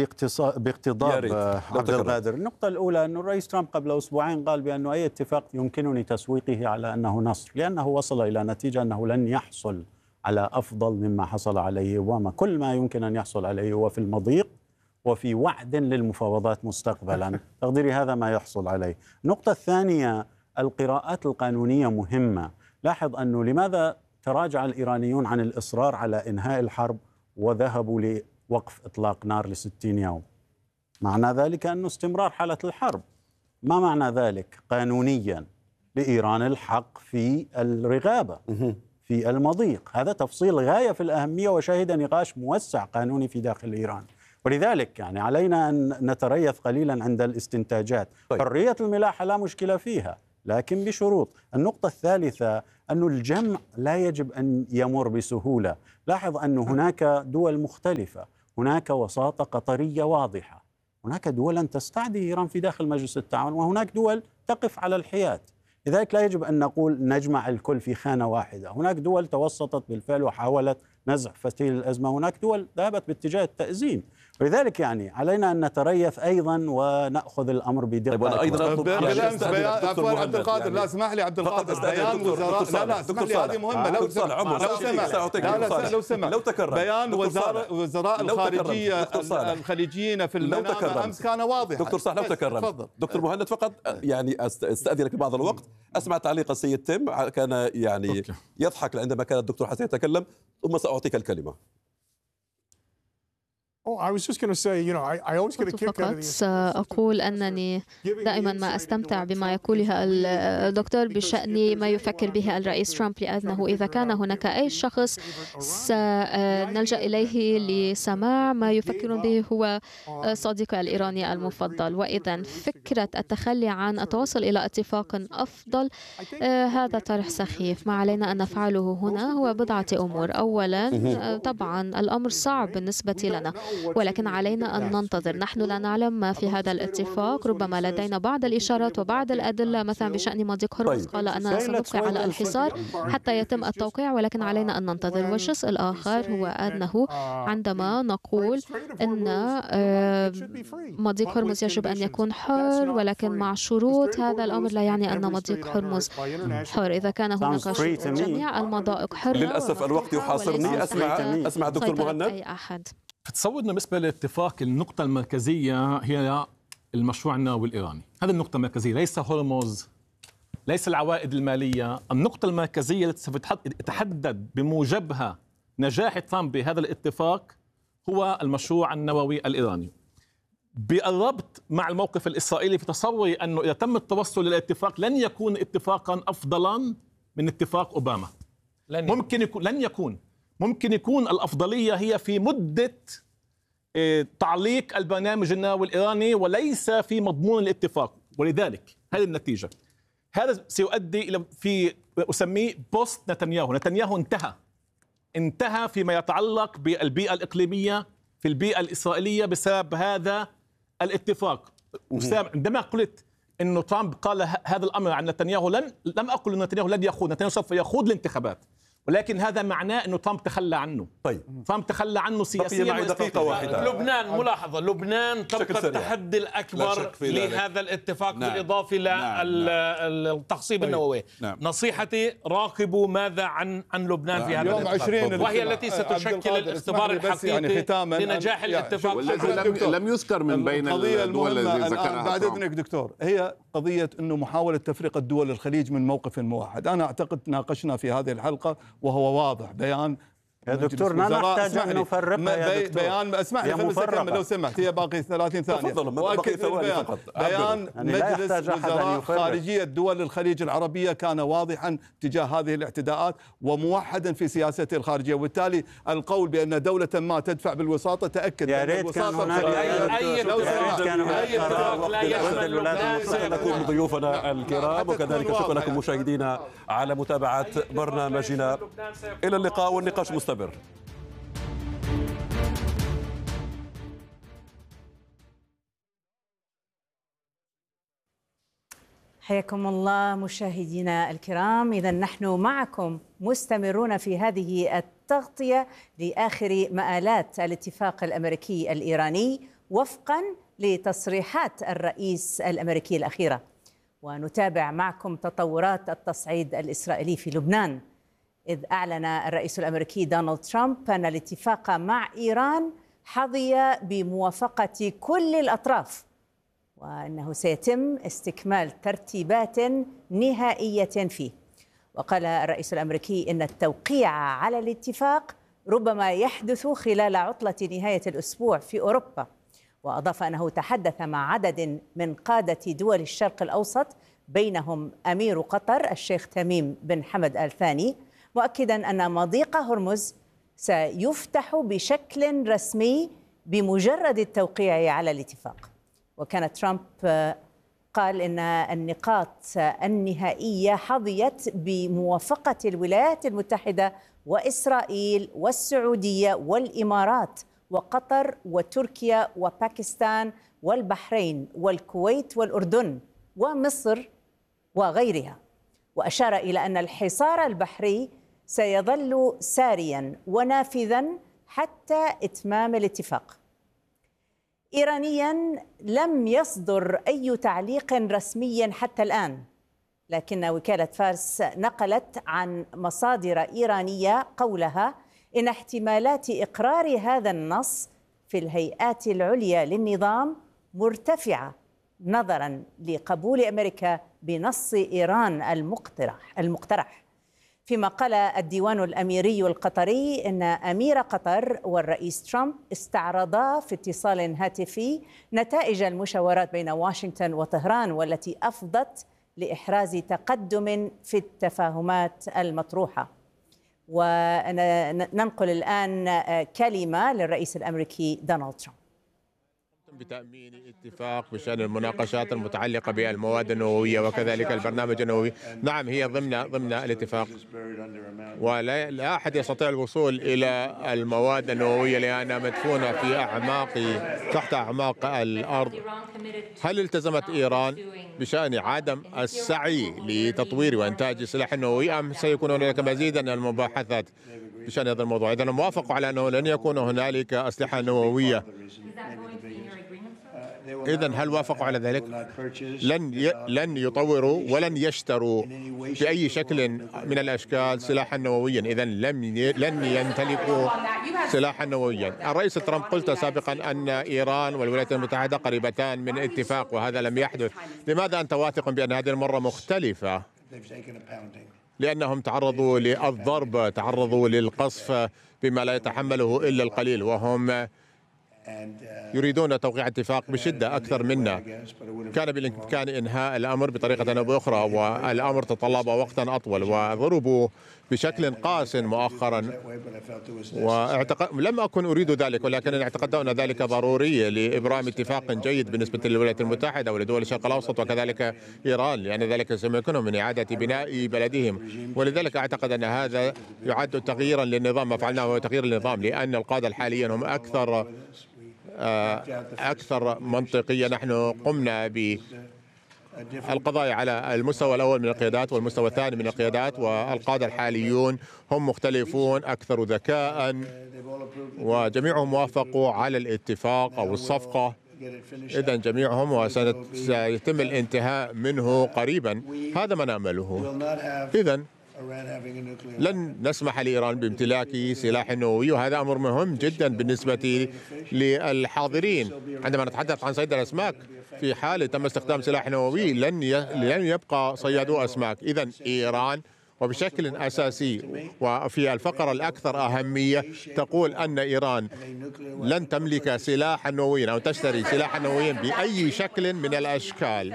باقتضاب عبد القادر. النقطة الأولى أن الرئيس ترامب قبل أسبوعين قال بأنه أي اتفاق يمكنني تسويقه على أنه نصر، لأنه وصل إلى نتيجة أنه لن يحصل على أفضل مما حصل عليه أوباما. كل ما يمكن أن يحصل عليه هو في المضيق وفي وعد للمفاوضات مستقبلا. تقديري هذا ما يحصل عليه. النقطة الثانية، القراءات القانونية مهمة. لاحظ أنه لماذا تراجع الإيرانيون عن الإصرار على إنهاء الحرب وذهبوا لوقف إطلاق نار ل60 يوم؟ معنى ذلك أنه استمرار حالة الحرب. ما معنى ذلك قانونيا؟ لإيران الحق في الرغابة في المضيق. هذا تفصيل غاية في الأهمية وشهد نقاش موسع قانوني في داخل إيران. ولذلك يعني علينا أن نتريث قليلا عند الاستنتاجات. حرية الملاحة لا مشكلة فيها، لكن بشروط. النقطة الثالثة أن الجمع لا يجب أن يمر بسهولة. لاحظ أن هناك دول مختلفة، هناك وساطة قطرية واضحة، هناك دول تستعدي إيران في داخل مجلس التعاون، وهناك دول تقف على الحياد. لذلك لا يجب أن نقول نجمع الكل في خانة واحدة. هناك دول توسطت بالفعل وحاولت نزع فتيل الأزمة، هناك دول ذهبت باتجاه التأزيم. ولذلك يعني علينا أن نتريث أيضا ونأخذ الأمر بدقة. طيب وأنا أيضا أطلب بالأمس عفوا عبد القادر، لا اسمح لي عبد القادر، بيان وزراء، لا اسمح لي هذه مهمة، لو سمح لو تكرر بيان وزراء الخارجية الخليجيين في المنامة أمس كان واضحا. دكتور صالح لو تكرم. دكتور مهند فقط يعني أستأذنك بعض الوقت أسمع تعليق السيد تيم، كان يعني يضحك عندما كان الدكتور حسن يتكلم، ثم سأعطيك الكلمة. كنت فقط سأقول أنني دائما ما أستمتع بما يقوله الدكتور بشأن ما يفكر به الرئيس ترامب، لأنه إذا كان هناك أي شخص سنلجأ إليه لسماع ما يفكرون به هو صديقي الإيراني المفضل. وإذا فكرة التخلي عن التوصل إلى اتفاق أفضل هذا طرح سخيف. ما علينا أن نفعله هنا هو بضعة أمور. أولا طبعا الأمر صعب بالنسبة لنا، ولكن علينا أن ننتظر. نحن لا نعلم ما في هذا الاتفاق، ربما لدينا بعض الإشارات وبعض الأدلة، مثلا بشأن مضيق هرمز قال أننا سنبقي على الحصار حتى يتم التوقيع، ولكن علينا أن ننتظر. والشيء الآخر هو أنه عندما نقول أن مضيق هرمز يجب أن يكون حر ولكن مع شروط، هذا الأمر لا يعني أن مضيق هرمز حر. إذا كان هناك شروط جميع المضائق حرة، للأسف الوقت يحاصرني. أسمع دكتور مهند. تصور بالنسبة للاتفاق النقطة المركزية هي المشروع النووي الإيراني. هذه النقطة المركزية، ليس هرمز، ليس العوائد المالية. النقطة المركزية التي سوف يتحدد بموجبها نجاح ترامب بهذا الاتفاق هو المشروع النووي الإيراني. بالربط مع الموقف الإسرائيلي، في تصوري أنه إذا تم التوصل إلى الاتفاق لن يكون اتفاقا أفضلا من اتفاق أوباما. ممكن يكون الأفضلية هي في مدة تعليق البرنامج النووي الإيراني وليس في مضمون الاتفاق. ولذلك هذه النتيجة، هذا سيؤدي إلى في أسميه بوست نتنياهو. نتنياهو انتهى فيما يتعلق بالبيئة الإقليمية في البيئة الإسرائيلية بسبب هذا الاتفاق. عندما قلت إنه ترامب قال هذا الأمر عن نتنياهو، لم أقل أن نتنياهو لن يخوض، نتنياهو سوف يخوض الانتخابات، ولكن هذا معناه أنه ترامب تخلى عنه. ترامب تخلى عنه سياسيا. معي دقيقة واحدة. لبنان، ملاحظة، لبنان تبقى التحدي الأكبر لهذا الاتفاق. بالإضافة للتخصيب النووي. نصيحتي راقبوا ماذا عن لبنان في هذا الاتفاق، وهي التي ستشكل الاختبار الحقيقي لنجاح الاتفاق. لم يذكر من بين الدول التي ذكرها بعد إذنك دكتور، هي قضية أنه محاولة تفرقة دول الخليج من موقف واحد. أنا أعتقد ناقشنا في هذه الحلقة وهو واضح. بيان يا دكتور لا نحتاج أن نفرقها يا دكتور. بيان اسمح لي لو سمحت، هي باقي 30 ثانية. وأكد البيان. بيان مجلس وزراء خارجية دول الخليج العربية كان واضحا تجاه هذه الاعتداءات وموحدا في سياسته الخارجية، وبالتالي القول بأن دولة ما تدفع بالوساطة تأكد يا ريت كان هناك نكون ضيوفنا الكرام، وكذلك شكرا لكم مشاهدينا على متابعة برنامجنا. إلى اللقاء والنقاش مستمر. حياكم الله مشاهدينا الكرام. إذا نحن معكم مستمرون في هذه التغطية لآخر مآلات الاتفاق الأمريكي الإيراني وفقا لتصريحات الرئيس الأمريكي الأخيرة، ونتابع معكم تطورات التصعيد الإسرائيلي في لبنان، إذ أعلن الرئيس الأمريكي دونالد ترامب أن الاتفاق مع إيران حظي بموافقة كل الأطراف، وأنه سيتم استكمال ترتيبات نهائية فيه. وقال الرئيس الأمريكي إن التوقيع على الاتفاق ربما يحدث خلال عطلة نهاية الأسبوع في أوروبا، وأضاف أنه تحدث مع عدد من قادة دول الشرق الأوسط بينهم أمير قطر الشيخ تميم بن حمد آل ثاني، مؤكدا أن مضيق هرمز سيفتح بشكل رسمي بمجرد التوقيع على الاتفاق. وكان ترامب قال إن النقاط النهائية حظيت بموافقة الولايات المتحدة وإسرائيل والسعودية والإمارات وقطر وتركيا وباكستان والبحرين والكويت والأردن ومصر وغيرها. وأشار إلى أن الحصار البحري سيظل ساريا ونافذا حتى إتمام الاتفاق. إيرانيا لم يصدر أي تعليق رسمي حتى الآن، لكن وكالة فارس نقلت عن مصادر إيرانية قولها إن احتمالات إقرار هذا النص في الهيئات العليا للنظام مرتفعة نظرا لقبول أمريكا بنص إيران المقترح. فيما قال الديوان الأميري القطري إن أمير قطر والرئيس ترامب استعرضا في اتصال هاتفي نتائج المشاورات بين واشنطن وطهران والتي أفضت لإحراز تقدم في التفاهمات المطروحة. وننقل الآن كلمة للرئيس الأمريكي دونالد ترامب. بتأمين اتفاق بشأن المناقشات المتعلقة بالمواد النووية وكذلك البرنامج النووي. نعم، هي ضمن الاتفاق، ولا أحد يستطيع الوصول إلى المواد النووية لأنها مدفونة في تحت أعماق الأرض. هل التزمت إيران بشأن عدم السعي لتطوير وإنتاج السلاح النووي أم سيكون هناك مزيدا من المباحثات بشأن هذا الموضوع؟ إذا موافقوا على أنه لن يكون هنالك أسلحة نووية. إذن هل وافقوا على ذلك؟ لن يطوروا ولن يشتروا بأي شكل من الأشكال سلاحا نوويا. إذن لن يمتلكوا سلاحا نوويا. الرئيس ترامب قلت سابقا أن إيران والولايات المتحدة قريبتان من اتفاق وهذا لم يحدث. لماذا أنت واثق بأن هذه المرة مختلفة؟ لأنهم تعرضوا للضرب، تعرضوا للقصف بما لا يتحمله إلا القليل، وهم يريدون توقيع اتفاق بشدة أكثر منا. كان بالإمكان إنهاء الأمر بطريقة أو بأخرى، والأمر تطلب وقتا أطول، وضربوا بشكل قاس مؤخرا. لم أكن أريد ذلك، ولكن اعتقدت أن ذلك ضروري لإبرام اتفاق جيد بالنسبة للولايات المتحدة ولدول الشرق الأوسط وكذلك إيران، لأن ذلك سيمكنهم من إعادة بناء بلدهم. ولذلك أعتقد أن هذا يعد تغييرا للنظام. ما فعلناه هو تغيير النظام، لأن القادة حاليا هم أكثر منطقية. نحن قمنا بالقضاء على المستوى الأول من القيادات والمستوى الثاني من القيادات، والقادة الحاليون هم مختلفون، أكثر ذكاء، وجميعهم وافقوا على الاتفاق أو الصفقة. إذن جميعهم وسيتم الانتهاء منه قريبا، هذا ما نأمله. إذن لن نسمح لإيران بامتلاك سلاح نووي، وهذا أمر مهم جدا بالنسبة للحاضرين. عندما نتحدث عن صيد الأسماك، في حال تم استخدام سلاح نووي لن يبقى صيادو أسماك. إذن إيران وبشكل أساسي وفي الفقرة الأكثر أهمية تقول أن إيران لن تملك سلاحا نوويا أو تشتري سلاحا نوويا بأي شكل من الأشكال.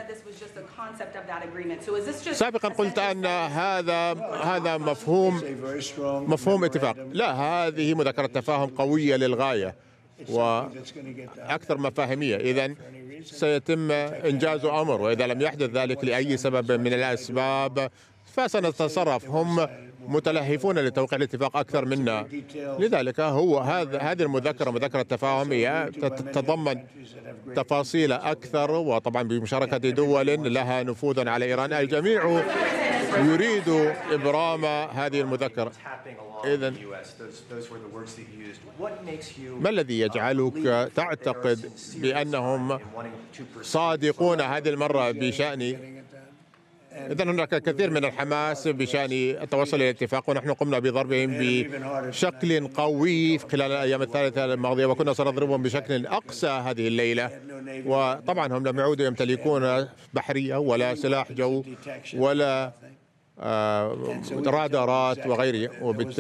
سابقا قلت أن هذا مفهوم اتفاق. لا، هذه مذكرة تفاهم قوية للغاية وأكثر مفاهيمية. إذن سيتم إنجاز أمر، وإذا لم يحدث ذلك لأي سبب من الأسباب فسنتصرف. هم متلهفون لتوقيع الاتفاق أكثر منا، لذلك هذه مذكرة تفاهم هي تتضمن تفاصيل أكثر، وطبعا بمشاركة دول لها نفوذ على إيران. الجميع يريد إبرام هذه المذكرة. إذن ما الذي يجعلك تعتقد بأنهم صادقون هذه المرة بشأن؟ إذن هناك كثير من الحماس بشأن التوصل إلى الاتفاق، ونحن قمنا بضربهم بشكل قوي خلال الأيام الثلاثة الماضية، وكنا سنضربهم بشكل أقسى هذه الليلة. وطبعا هم لم يعودوا يمتلكون بحرية ولا سلاح جو ولا رادارات وغيره،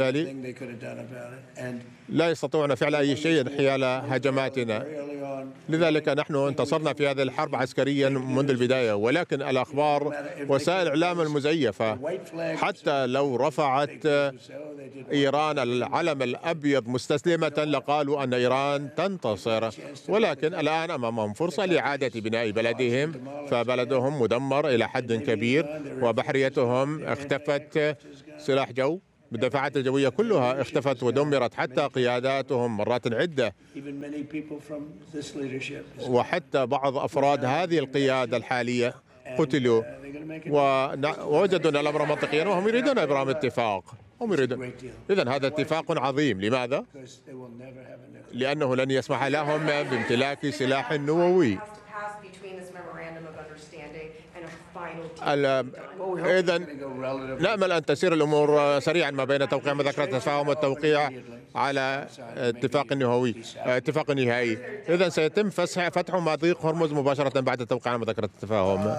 وبالتالي لا يستطيعون فعل أي شيء حيال هجماتنا. لذلك نحن انتصرنا في هذه الحرب عسكريا منذ البداية، ولكن الأخبار وسائل الإعلام المزيفة حتى لو رفعت إيران العلم الأبيض مستسلمة لقالوا أن إيران تنتصر، ولكن الآن أمامهم فرصة لإعادة بناء بلدهم، فبلدهم مدمر إلى حد كبير وبحريتهم اختفت، سلاح جو بالدفاعات الجوية كلها اختفت ودمرت، حتى قياداتهم مرات عدة، وحتى بعض أفراد هذه القيادة الحالية قتلوا، ووجدوا أن الأمر منطقيا وهم يريدون إبرام اتفاق. إذن هذا اتفاق عظيم. لماذا؟ لأنه لن يسمح لهم بامتلاك سلاح نووي. إذن نأمل أن تسير الأمور سريعا ما بين توقيع مذكرة التفاهم والتوقيع على اتفاق نهائي. إذن سيتم فتح مضيق هرمز مباشرة بعد توقيع مذكرة التفاهم.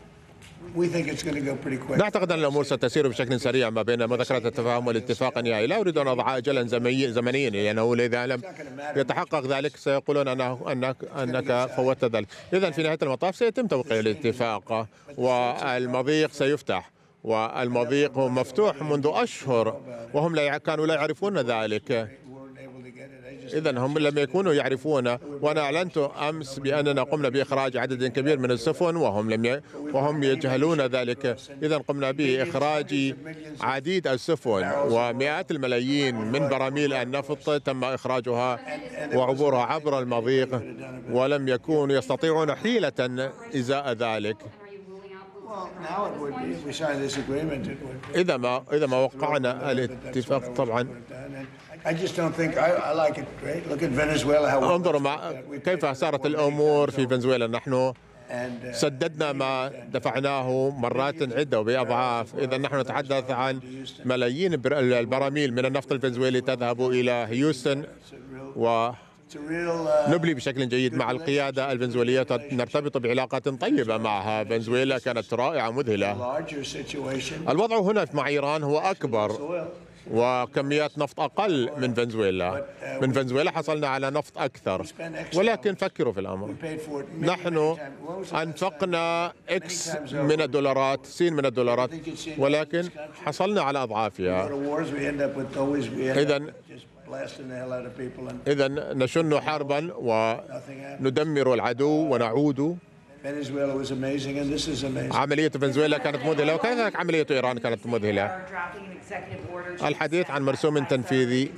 نعتقد أن الأمور ستسير بشكل سريع ما بين مذكرة التفاهم والاتفاق النهائي. لا أريد أن أضع أجلا زمنيا، لأنه إذا لم يتحقق ذلك سيقولون أنك فوتت ذلك. إذن في نهاية المطاف سيتم توقيع الاتفاق والمضيق سيفتح، والمضيق مفتوح منذ أشهر وهم كانوا لا يعرفون ذلك. إذن هم لم يكونوا يعرفون، وأنا أعلنت أمس بأننا قمنا بإخراج عدد كبير من السفن وهم يجهلون ذلك. إذن قمنا بإخراج عديد السفن ومئات الملايين من براميل النفط تم إخراجها وعبورها عبر المضيق، ولم يكونوا يستطيعون حيلة إزاء ذلك. إذا ما وقعنا الاتفاق طبعا. انظروا كيف سارت الأمور في فنزويلا. نحن سددنا ما دفعناه مرات عدة وبأضعاف. إذا نحن نتحدث عن ملايين البراميل من النفط الفنزويلي تذهب إلى هيوستن، ونبلي بشكل جيد مع القيادة الفنزويلية، نرتبط بعلاقات طيبة معها. فنزويلا كانت رائعة مذهلة. الوضع هنا مع إيران هو أكبر وكميات نفط أقل من فنزويلا. من فنزويلا حصلنا على نفط أكثر، ولكن فكروا في الأمر. نحن أنفقنا إكس من الدولارات، سين من الدولارات، ولكن حصلنا على أضعافها. إذن نشن حربا وندمر العدو ونعود. عملية فنزويلا كانت مذهلة، وكذلك عملية إيران كانت مذهلة. الحديث عن مرسوم تنفيذي،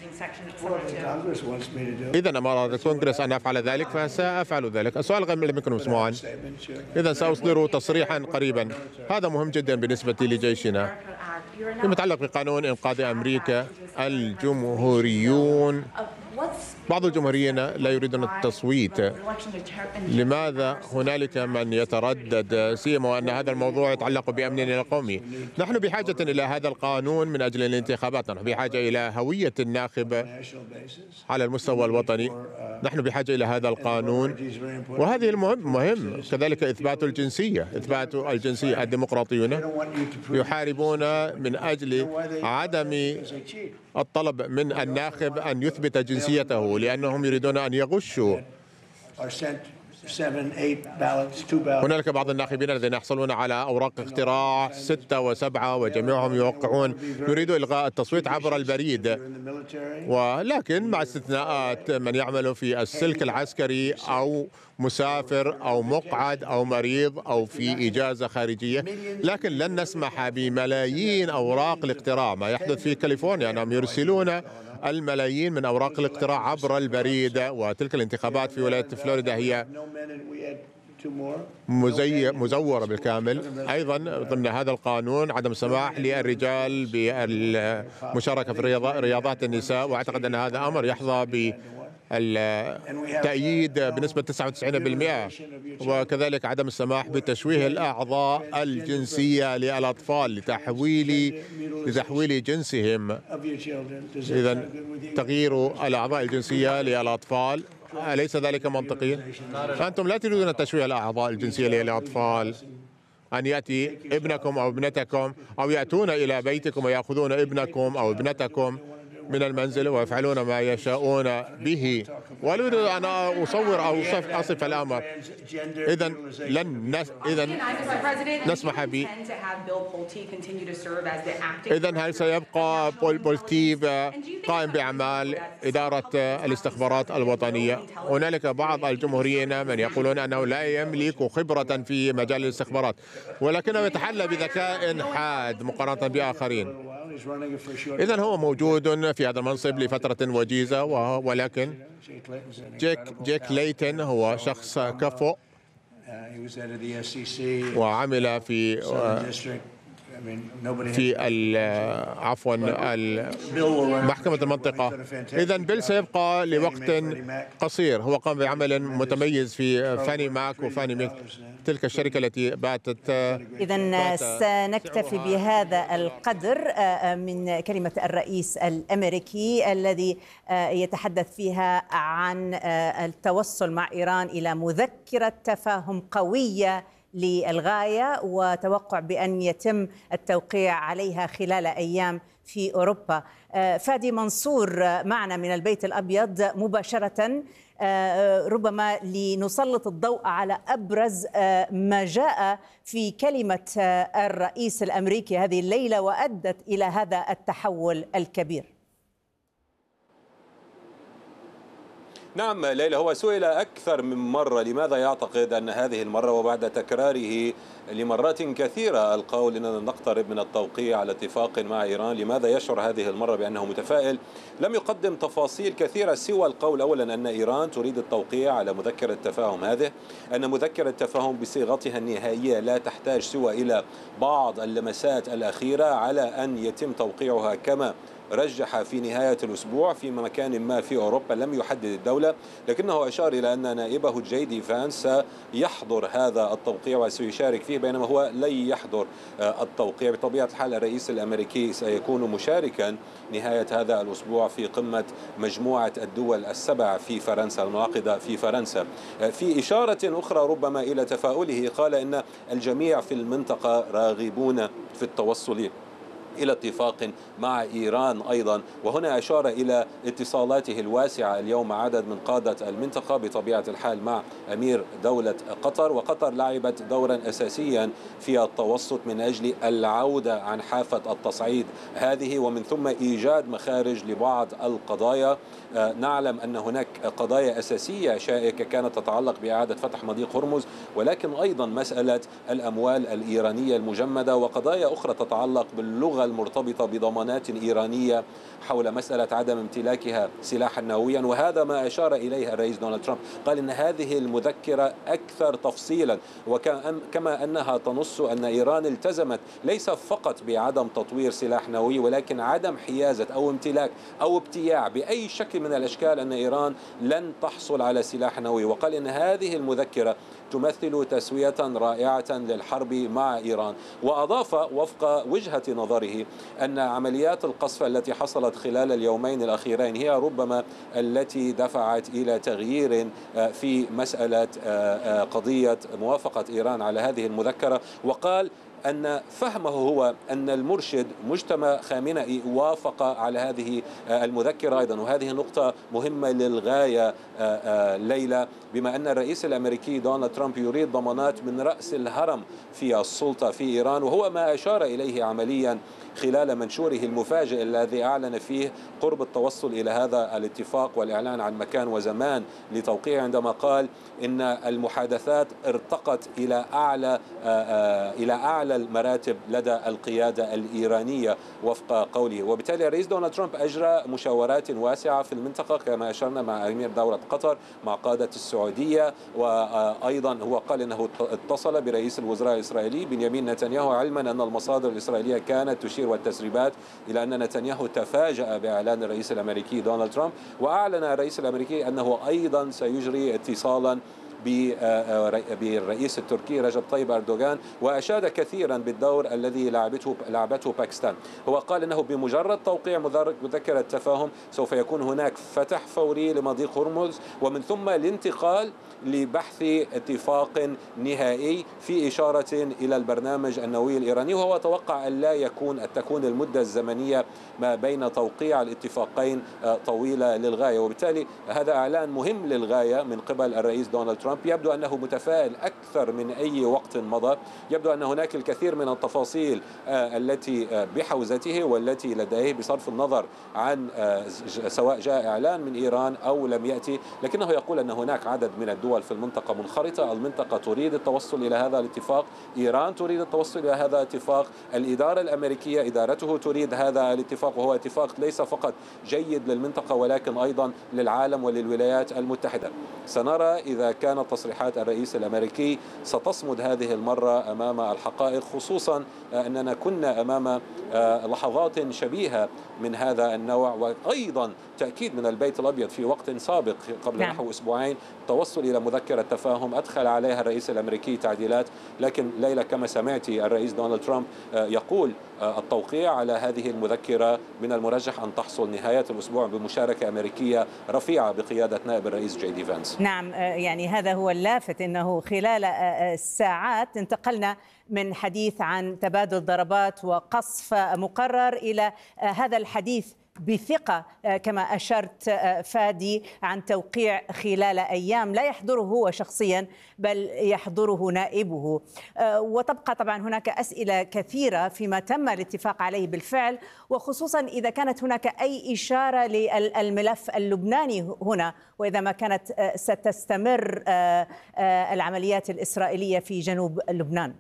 إذا أمر الكونغرس أن أفعل ذلك فسأفعل ذلك. السؤال غير لم يكن مسموعا، إذا سأصدر تصريحا قريبا. هذا مهم جدا بالنسبة لجيشنا. فيما يتعلق بقانون إنقاذ أمريكا، الجمهوريون بعض الجمهوريين لا يريدون التصويت. لماذا هنالك من يتردد، سيما أن هذا الموضوع يتعلق بأمننا القومي؟ نحن بحاجة إلى هذا القانون من أجل الانتخابات، نحن بحاجة إلى هوية الناخب على المستوى الوطني، نحن بحاجة إلى هذا القانون، وهذه مهم. كذلك إثبات الجنسية، الديمقراطيون يحاربون من أجل عدم الطلب من الناخب أن يثبت جنسيته، لأنهم يريدون أن يغشوا. هنالك بعض الناخبين الذين يحصلون على أوراق اقتراع 6 و7 وجميعهم يوقعون. نريد إلغاء التصويت عبر البريد، ولكن مع استثناءات من يعمل في السلك العسكري أو مسافر أو مقعد أو مريض أو في إجازة خارجية. لكن لن نسمح بملايين أوراق الاقتراع، ما يحدث في كاليفورنيا أنهم يرسلون الملايين من أوراق الاقتراع عبر البريد. وتلك الانتخابات في ولاية فلوريدا هي مزورة بالكامل. أيضا ضمن هذا القانون عدم السماح للرجال بالمشاركة في رياضات النساء، وأعتقد أن هذا أمر يحظى بالتأييد بنسبة 99%. وكذلك عدم السماح بتشويه الأعضاء الجنسية للأطفال لتحويل جنسهم. إذن تغيير الأعضاء الجنسية للأطفال، أليس ذلك منطقيا؟ أنتم لا تريدون تشويه الأعضاء الجنسية للأطفال، أن يأتي ابنكم أو ابنتكم أو يأتون إلى بيتكم ويأخذون ابنكم أو ابنتكم من المنزل ويفعلون ما يشاءون به. ولا أريد أن أصور أو أصف الأمر. إذا نسمح به. إذا هل سيبقى بول بولتيف قائم بأعمال إدارة الاستخبارات الوطنية؟ هنالك بعض الجمهوريين من يقولون أنه لا يملك خبرة في مجال الاستخبارات، ولكنه يتحلى بذكاء حاد مقارنة بآخرين. إذا هو موجود في هذا المنصب لفترة وجيزة، ولكن جيك ليتن هو شخص كفؤ وعمل في عفوا محكمة المنطقة. إذا بيل سيبقى لوقت قصير. هو قام بعمل متميز في فاني ماك وفاني ميك، تلك الشركة التي باتت. إذا سنكتفي بهذا القدر من كلمة الرئيس الأمريكي الذي يتحدث فيها عن التوصل مع إيران إلى مذكرة تفاهم قوية للغاية، وتوقع بأن يتم التوقيع عليها خلال أيام في أوروبا. فادي منصور معنا من البيت الأبيض مباشرة، ربما لنسلط الضوء على أبرز ما جاء في كلمة الرئيس الأمريكي هذه الليلة وأدت إلى هذا التحول الكبير. نعم ليلى، هو سئل أكثر من مرة لماذا يعتقد أن هذه المرة وبعد تكراره لمرات كثيرة القول أننا نقترب من التوقيع على اتفاق مع إيران، لماذا يشعر هذه المرة بأنه متفائل؟ لم يقدم تفاصيل كثيرة سوى القول أولا أن إيران تريد التوقيع على مذكرة التفاهم هذه، أن مذكرة التفاهم بصيغتها النهائية لا تحتاج سوى إلى بعض اللمسات الأخيرة على أن يتم توقيعها كما رجح في نهاية الأسبوع في مكان ما في أوروبا، لم يحدد الدولة، لكنه أشار إلى أن نائبه جي دي فانس سيحضر هذا التوقيع وسيشارك فيه، بينما هو لن يحضر التوقيع. بطبيعة الحال الرئيس الأمريكي سيكون مشاركا نهاية هذا الأسبوع في قمة مجموعة الدول السبع في فرنسا المنعقدة في فرنسا. في إشارة أخرى ربما إلى تفاؤله، قال إن الجميع في المنطقة راغبون في التوصل إلى اتفاق مع إيران أيضا، وهنا أشار إلى اتصالاته الواسعة اليوم مع عدد من قادة المنطقة بطبيعة الحال مع أمير دولة قطر، وقطر لعبت دورا أساسيا في التوسط من أجل العودة عن حافة التصعيد هذه، ومن ثم إيجاد مخارج لبعض القضايا. نعلم أن هناك قضايا أساسية شائكة كانت تتعلق بإعادة فتح مضيق هرمز، ولكن أيضا مسألة الأموال الإيرانية المجمدة وقضايا أخرى تتعلق باللغة المرتبطة بضمانات إيرانية حول مسألة عدم امتلاكها سلاحا نوويا، وهذا ما أشار إليه الرئيس دونالد ترامب. قال إن هذه المذكرة أكثر تفصيلا، وكما أنها تنص أن إيران التزمت ليس فقط بعدم تطوير سلاح نووي، ولكن عدم حيازة أو امتلاك أو ابتياع بأي شكل من الأشكال، أن إيران لن تحصل على سلاح نووي. وقال إن هذه المذكرة تمثل تسوية رائعة للحرب مع إيران، وأضاف وفق وجهة نظره أن عمليات القصف التي حصلت خلال اليومين الأخيرين هي ربما التي دفعت إلى تغيير في مسألة قضية موافقة إيران على هذه المذكرة. وقال أن فهمه هو أن المرشد مجتمع خامنئي وافق على هذه المذكرة أيضا، وهذه نقطة مهمة للغاية ليلى، بما أن الرئيس الأمريكي دونالد ترامب يريد ضمانات من رأس الهرم في السلطة في إيران، وهو ما أشار إليه عمليا خلال منشوره المفاجئ الذي أعلن فيه قرب التوصل إلى هذا الاتفاق والإعلان عن مكان وزمان لتوقيعه، عندما قال إن المحادثات ارتقت إلى أعلى المراتب لدى القيادة الإيرانية وفق قوله. وبالتالي الرئيس دونالد ترامب أجرى مشاورات واسعة في المنطقة كما أشرنا مع أمير دولة قطر، مع قادة السعودية، وأيضا هو قال أنه اتصل برئيس الوزراء الإسرائيلي بنيامين نتنياهو، علما أن المصادر الإسرائيلية كانت تشير والتسريبات إلى أن نتنياهو تفاجأ بإعلان الرئيس الأمريكي دونالد ترامب. وأعلن الرئيس الأمريكي أنه أيضا سيجري اتصالا بالرئيس التركي رجب طيب أردوغان، وأشاد كثيرا بالدور الذي لعبته باكستان. هو قال أنه بمجرد توقيع مذكرة تفاهم سوف يكون هناك فتح فوري لمضيق هرمز، ومن ثم الانتقال لبحث اتفاق نهائي في إشارة إلى البرنامج النووي الإيراني. وهو توقع أن لا تكون المدة الزمنية ما بين توقيع الاتفاقين طويلة للغاية، وبالتالي هذا إعلان مهم للغاية من قبل الرئيس دونالد ترامب. يبدو أنه متفائل أكثر من أي وقت مضى. يبدو أن هناك الكثير من التفاصيل التي بحوزته والتي لديه بصرف النظر عن سواء جاء إعلان من إيران أو لم يأتي، لكنه يقول أن هناك عدد من الدول في المنطقة منخرطة. المنطقة تريد التوصل إلى هذا الاتفاق، إيران تريد التوصل إلى هذا الاتفاق، الإدارة الأمريكية إدارته تريد هذا الاتفاق، وهو اتفاق ليس فقط جيد للمنطقة ولكن أيضا للعالم وللولايات المتحدة. سنرى إذا كانت تصريحات الرئيس الأمريكي ستصمد هذه المرة أمام الحقائق، خصوصا أننا كنا أمام لحظات شبيهة من هذا النوع، وأيضا تأكيد من البيت الأبيض في وقت سابق قبل نحو أسبوعين توصل إلى مذكرة تفاهم أدخل عليها الرئيس الأمريكي تعديلات. لكن ليلة كما سمعتي الرئيس دونالد ترامب يقول التوقيع على هذه المذكرة من المرجح أن تحصل نهاية الأسبوع بمشاركة أمريكية رفيعة بقيادة نائب الرئيس جي دي فانس. نعم، يعني هذا هو اللافت، أنه خلال ساعات انتقلنا من حديث عن تبادل ضربات وقصف مقرر إلى هذا الحديث بثقة كما أشرت فادي عن توقيع خلال أيام لا يحضره هو شخصيا بل يحضره نائبه. وتبقى طبعا هناك أسئلة كثيرة فيما تم الاتفاق عليه بالفعل، وخصوصا إذا كانت هناك أي إشارة للملف اللبناني هنا، وإذا ما كانت ستستمر العمليات الإسرائيلية في جنوب لبنان.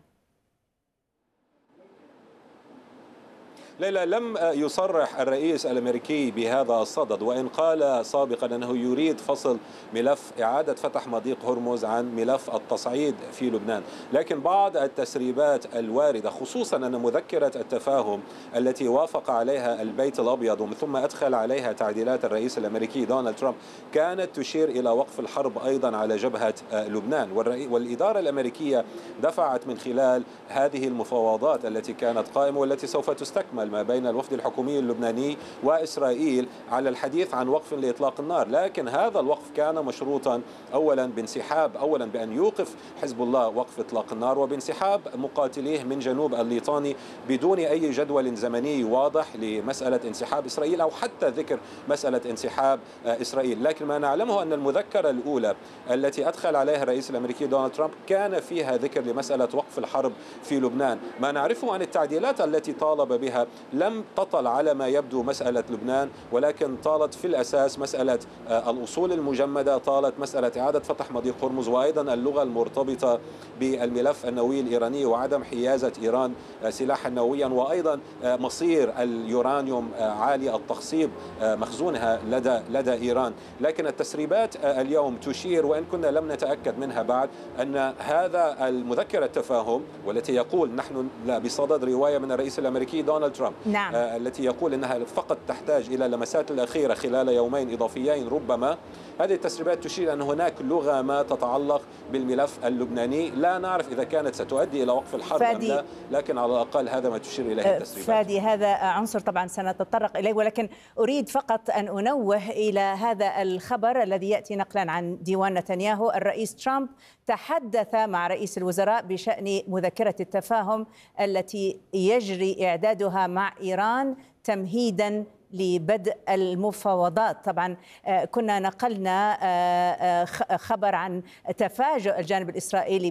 ليلى، لم يصرح الرئيس الأمريكي بهذا الصدد، وإن قال سابقا أنه يريد فصل ملف إعادة فتح مضيق هرمز عن ملف التصعيد في لبنان. لكن بعض التسريبات الواردة، خصوصا أن مذكرة التفاهم التي وافق عليها البيت الأبيض ومن ثم أدخل عليها تعديلات الرئيس الأمريكي دونالد ترامب، كانت تشير إلى وقف الحرب أيضا على جبهة لبنان. والإدارة الأمريكية دفعت من خلال هذه المفاوضات التي كانت قائمة والتي سوف تستكمل ما بين الوفد الحكومي اللبناني وإسرائيل على الحديث عن وقف لإطلاق النار. لكن هذا الوقف كان مشروطا أولا بأن يوقف حزب الله وقف إطلاق النار، وبانسحاب مقاتليه من جنوب الليطاني بدون أي جدول زمني واضح لمسألة انسحاب إسرائيل أو حتى ذكر مسألة انسحاب إسرائيل. لكن ما نعلمه أن المذكرة الأولى التي أدخل عليها الرئيس الأمريكي دونالد ترامب كان فيها ذكر لمسألة وقف الحرب في لبنان. ما نعرفه عن التعديلات التي طالب بها لم تطل على ما يبدو مسألة لبنان، ولكن طالت في الأساس مسألة الأصول المجمدة، طالت مسألة إعادة فتح مضيق هرمز، وأيضا اللغة المرتبطة بالملف النووي الإيراني وعدم حيازة إيران سلاحا نوويا، وأيضا مصير اليورانيوم عالي التخصيب مخزونها لدى إيران. لكن التسريبات اليوم تشير، وإن كنا لم نتأكد منها بعد، أن هذا المذكرة التفاهم والتي يقول نحن بصدد رواية من الرئيس الأمريكي دونالد ترامب نعم. التي يقول أنها فقط تحتاج إلى لمسات الأخيرة خلال يومين إضافيين ربما. هذه التسريبات تشير أن هناك لغة ما تتعلق بالملف اللبناني، لا نعرف إذا كانت ستؤدي إلى وقف الحرب أم لا، لكن على الأقل هذا ما تشير إليه التسريبات. فادي، هذا عنصر طبعا سنتطرق إليه، ولكن أريد فقط أن أنوه إلى هذا الخبر الذي يأتي نقلا عن ديوان نتنياهو. الرئيس ترامب تحدث مع رئيس الوزراء بشأن مذكرة التفاهم التي يجري إعدادها مع إيران تمهيدا لبدء المفاوضات. طبعا كنا نقلنا خبر عن تفاجؤ الجانب الإسرائيلي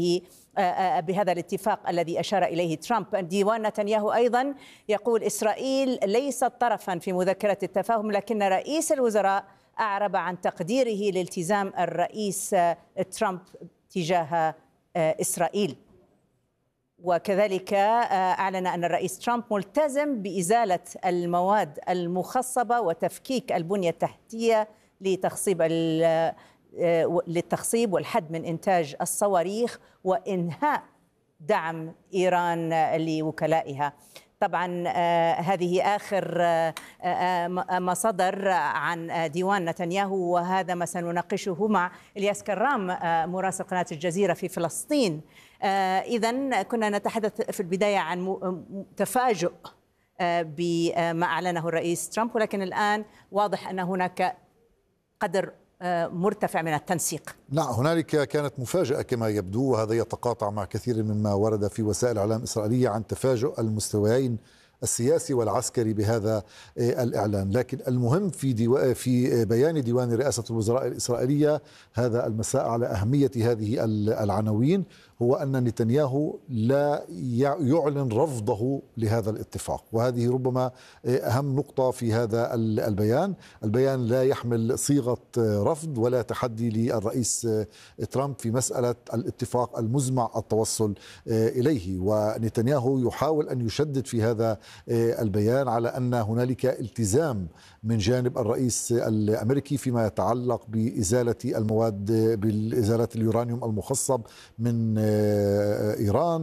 بهذا الاتفاق الذي أشار إليه ترامب. ديوان نتنياهو أيضا يقول إسرائيل ليست طرفا في مذكرة التفاهم، لكن رئيس الوزراء أعرب عن تقديره لالتزام الرئيس ترامب تجاه إسرائيل. وكذلك أعلن أن الرئيس ترامب ملتزم بإزالة المواد المخصبة وتفكيك البنية التحتية للتخصيب والحد من إنتاج الصواريخ وإنهاء دعم إيران لوكلائها. طبعا هذه آخر ما صدر عن ديوان نتنياهو، وهذا ما سنناقشه مع إلياس كرام مراسل قناة الجزيرة في فلسطين. إذن كنا نتحدث في البداية عن تفاجؤ بما أعلنه الرئيس ترامب، ولكن الآن واضح أن هناك قدر مرتفع من التنسيق. نعم، هنالك كانت مفاجأة كما يبدو، وهذا يتقاطع مع كثير مما ورد في وسائل الإعلام الإسرائيلية عن تفاجؤ المستويين السياسي والعسكري بهذا الإعلان. لكن المهم في بيان ديوان رئاسة الوزراء الإسرائيلية هذا المساء على أهمية هذه العناوين هو أن نتنياهو لا يعلن رفضه لهذا الاتفاق، وهذه ربما أهم نقطة في هذا البيان. البيان لا يحمل صيغة رفض ولا تحدي للرئيس ترامب في مسألة الاتفاق المزمع التوصل إليه، ونتنياهو يحاول أن يشدد في هذا البيان على أن هنالك التزام من جانب الرئيس الأمريكي فيما يتعلق بإزالة المواد، بإزالة اليورانيوم المخصب من إيران،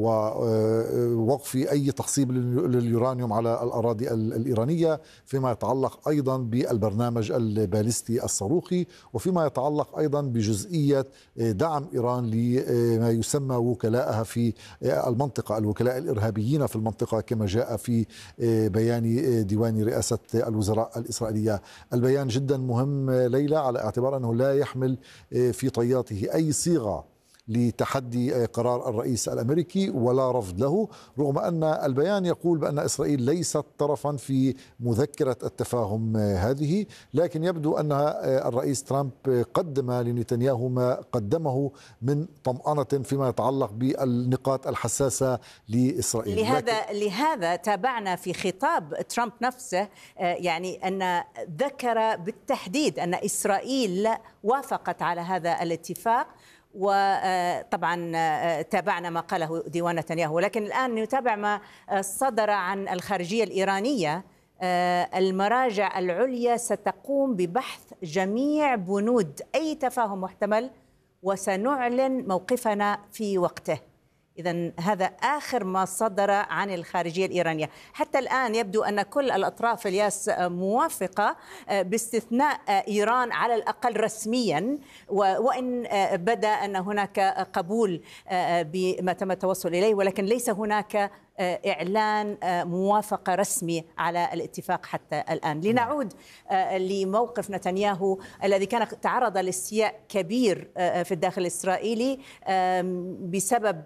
ووقف أي تخصيب لليورانيوم على الأراضي الإيرانية، فيما يتعلق أيضا بالبرنامج البالستي الصاروخي، وفيما يتعلق أيضا بجزئية دعم إيران لما يسمى وكلاءها في المنطقة، الوكلاء الإرهابيين في المنطقة كما جاء في بيان ديوان رئاسة الوزراء الإسرائيلية. البيان جدا مهم ليلى، على اعتبار أنه لا يحمل في طياته أي صيغة لتحدي قرار الرئيس الأمريكي ولا رفض له، رغم أن البيان يقول بأن إسرائيل ليست طرفا في مذكرة التفاهم هذه، لكن يبدو أن الرئيس ترامب قدم لنتنياهو ما قدمه من طمأنة فيما يتعلق بالنقاط الحساسة لإسرائيل. لهذا تابعنا في خطاب ترامب نفسه يعني أن ذكر بالتحديد أن إسرائيل وافقت على هذا الاتفاق، وطبعا تابعنا ما قاله ديوان نتنياهو. ولكن الآن نتابع ما صدر عن الخارجية الإيرانية. المراجع العليا ستقوم ببحث جميع بنود أي تفاهم محتمل وسنعلن موقفنا في وقته. إذن هذا آخر ما صدر عن الخارجية الإيرانية. حتى الآن يبدو أن كل الأطراف الياس موافقة باستثناء إيران على الأقل رسميا، وإن بدا أن هناك قبول بما تم التوصل إليه، ولكن ليس هناك إعلان موافقة رسمي على الاتفاق حتى الآن. لنعود لموقف نتنياهو الذي كان تعرض لاستياء كبير في الداخل الإسرائيلي بسبب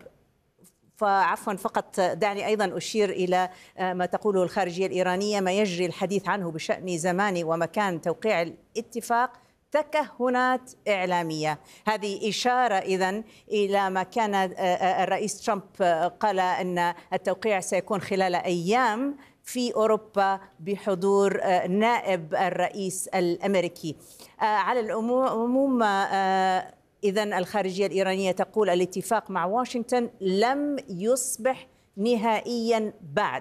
فقط دعني أيضا أشير إلى ما تقوله الخارجية الإيرانية، ما يجري الحديث عنه بشأن زمان ومكان توقيع الاتفاق تكهنات إعلامية. هذه إشارة إذن إلى ما كان الرئيس ترامب قال أن التوقيع سيكون خلال أيام في أوروبا بحضور نائب الرئيس الأمريكي. على العموم إذن الخارجية الإيرانية تقول الاتفاق مع واشنطن لم يصبح نهائيا بعد.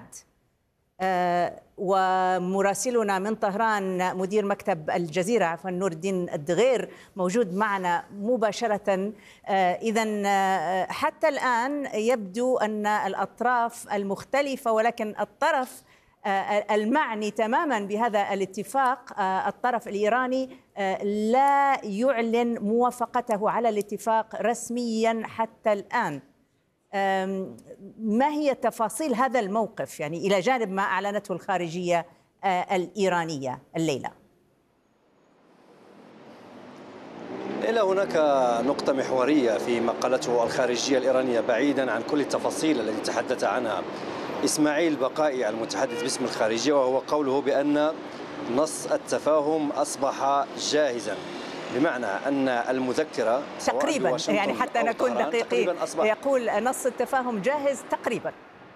ومراسلنا من طهران مدير مكتب الجزيرة نور الدين الدغير موجود معنا مباشرة. إذن حتى الآن يبدو أن الأطراف المختلفة، ولكن الطرف المعني تماما بهذا الاتفاق الطرف الإيراني لا يعلن موافقته على الاتفاق رسميا حتى الآن. ما هي تفاصيل هذا الموقف يعني إلى جانب ما أعلنته الخارجية الإيرانية الليلة؟ إلا هناك نقطة محورية في ما قالته الخارجية الإيرانية بعيدا عن كل التفاصيل التي تحدث عنها إسماعيل بقائي المتحدث باسم الخارجية، وهو قوله بأن نص التفاهم أصبح جاهزا، بمعنى أن المذكرة تقريبا يعني حتى نكون دقيقين يقول نص التفاهم جاهز تقريبا،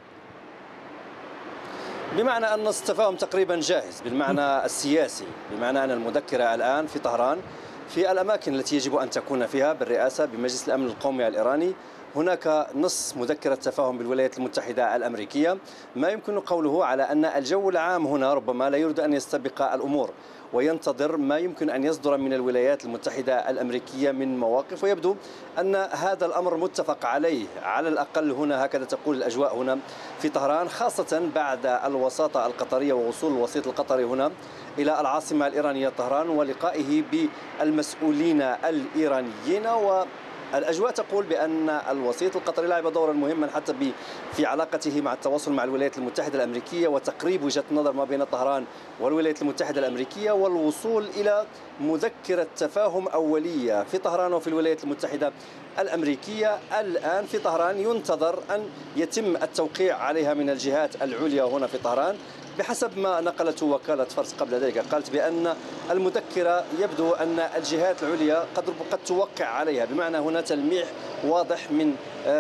بمعنى أن نص التفاهم تقريبا جاهز بالمعنى السياسي، بمعنى أن المذكرة الآن في طهران في الأماكن التي يجب أن تكون فيها بالرئاسة بمجلس الأمن القومي الإيراني. هناك نص مذكرة تفاهم بالولايات المتحدة الأمريكية، ما يمكن قوله على أن الجو العام هنا ربما لا يريد أن يستبق الأمور، وينتظر ما يمكن أن يصدر من الولايات المتحدة الأمريكية من مواقف، ويبدو أن هذا الأمر متفق عليه على الأقل هنا، هكذا تقول الأجواء هنا في طهران، خاصة بعد الوساطة القطرية ووصول الوسيط القطري هنا إلى العاصمة الإيرانية طهران ولقائه بالمسؤولين الإيرانيين. الأجواء تقول بأن الوسيط القطري لعب دورا مهما حتى في علاقته مع التواصل مع الولايات المتحدة الأمريكية وتقريب وجهة النظر ما بين طهران والولايات المتحدة الأمريكية والوصول إلى مذكرة تفاهم أولية في طهران وفي الولايات المتحدة الأمريكية. الآن في طهران ينتظر أن يتم التوقيع عليها من الجهات العليا هنا في طهران بحسب ما نقلته وكالة فارس قبل ذلك. قالت بأن المذكرة يبدو أن الجهات العليا قد توقع عليها، بمعنى هنا تلميح واضح من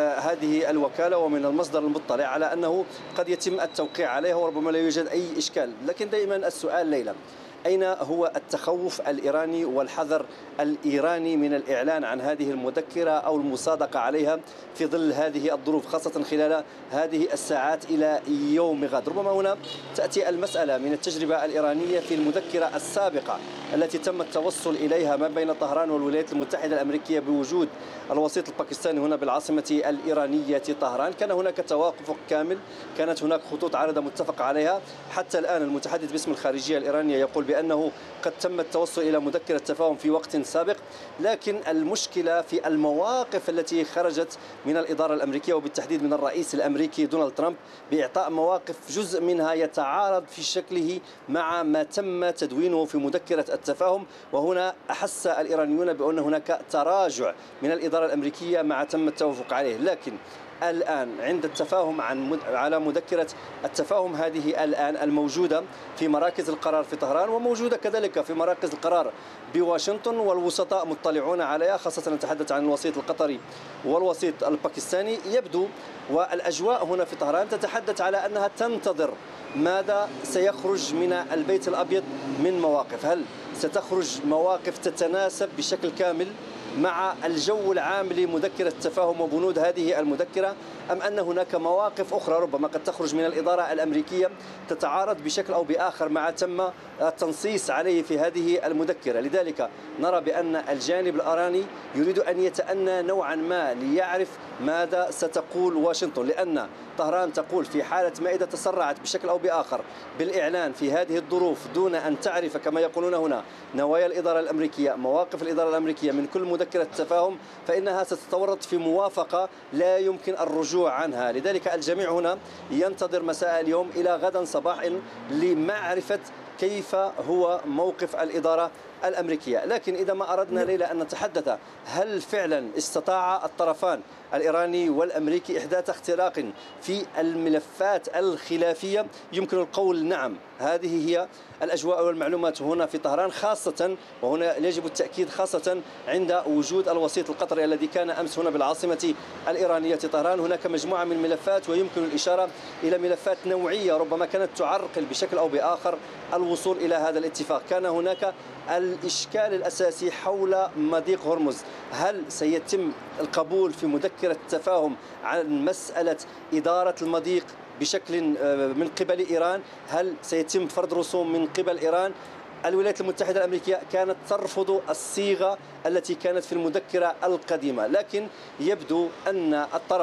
هذه الوكالة ومن المصدر المطلع على أنه قد يتم التوقيع عليها وربما لا يوجد أي إشكال. لكن دائما السؤال ليلى، أين هو التخوف الإيراني والحذر الإيراني من الإعلان عن هذه المذكرة أو المصادقة عليها في ظل هذه الظروف، خاصة خلال هذه الساعات إلى يوم غد؟ ربما هنا تأتي المسألة من التجربة الإيرانية في المذكرة السابقة التي تم التوصل إليها ما بين طهران والولايات المتحدة الأمريكية بوجود الوسيط الباكستاني هنا بالعاصمة الإيرانية طهران. كان هناك توافق كامل، كانت هناك خطوط عارضة متفق عليها. حتى الآن المتحدث باسم الخارجية الإيرانية يقول بأنه قد تم التوصل إلى مذكرة تفاهم في وقت سابق، لكن المشكلة في المواقف التي خرجت من الإدارة الأمريكية وبالتحديد من الرئيس الأمريكي دونالد ترامب بإعطاء مواقف جزء منها يتعارض في شكله مع ما تم تدوينه في مذكرة التفاهم. وهنا أحس الإيرانيون بأن هناك تراجع من الإدارة الأمريكية مع تم التوافق عليه. لكن الآن عند التفاهم على مذكرة التفاهم هذه الآن الموجودة في مراكز القرار في طهران وموجودة كذلك في مراكز القرار بواشنطن، والوسطاء مطلعون عليها، خاصة نتحدث عن الوسيط القطري والوسيط الباكستاني. يبدو والأجواء هنا في طهران تتحدث على أنها تنتظر ماذا سيخرج من البيت الأبيض من مواقف. هل ستخرج مواقف تتناسب بشكل كامل مع الجو العام لمذكرة التفاهم وبنود هذه المذكرة، أم أن هناك مواقف أخرى ربما قد تخرج من الإدارة الأمريكية تتعارض بشكل أو بآخر مع تم التنصيص عليه في هذه المذكرة؟ لذلك نرى بأن الجانب الإيراني يريد أن يتأنى نوعا ما ليعرف ماذا ستقول واشنطن، لأن طهران تقول في حالة ما إذا تسرعت بشكل أو بآخر بالإعلان في هذه الظروف دون أن تعرف كما يقولون هنا نوايا الإدارة الأمريكية، مواقف الإدارة الأمريكية من كل مذكرة تفاهم، فإنها ستتورط في موافقة لا يمكن الرجوع عنها. لذلك الجميع هنا ينتظر مساء اليوم إلى غدا صباح لمعرفة كيف هو موقف الإدارة الأمريكية. لكن إذا ما أردنا ليلى أن نتحدث هل فعلا استطاع الطرفان الإيراني والأمريكي إحداث اختراق في الملفات الخلافية، يمكن القول نعم. هذه هي الأجواء والمعلومات هنا في طهران، خاصة وهنا يجب التأكيد خاصة عند وجود الوسيط القطري الذي كان أمس هنا بالعاصمة الإيرانية طهران. هناك مجموعة من الملفات ويمكن الإشارة إلى ملفات نوعية ربما كانت تعرقل بشكل أو بآخر الوصول إلى هذا الاتفاق. كان هناك الإشكال الأساسي حول مضيق هرمز، هل سيتم القبول في مذكرة التفاهم عن مسألة إدارة المضيق بشكل من قبل إيران؟ هل سيتم فرض رسوم من قبل إيران؟ الولايات المتحدة الأمريكية كانت ترفض الصيغة التي كانت في المذكرة القديمة، لكن يبدو أن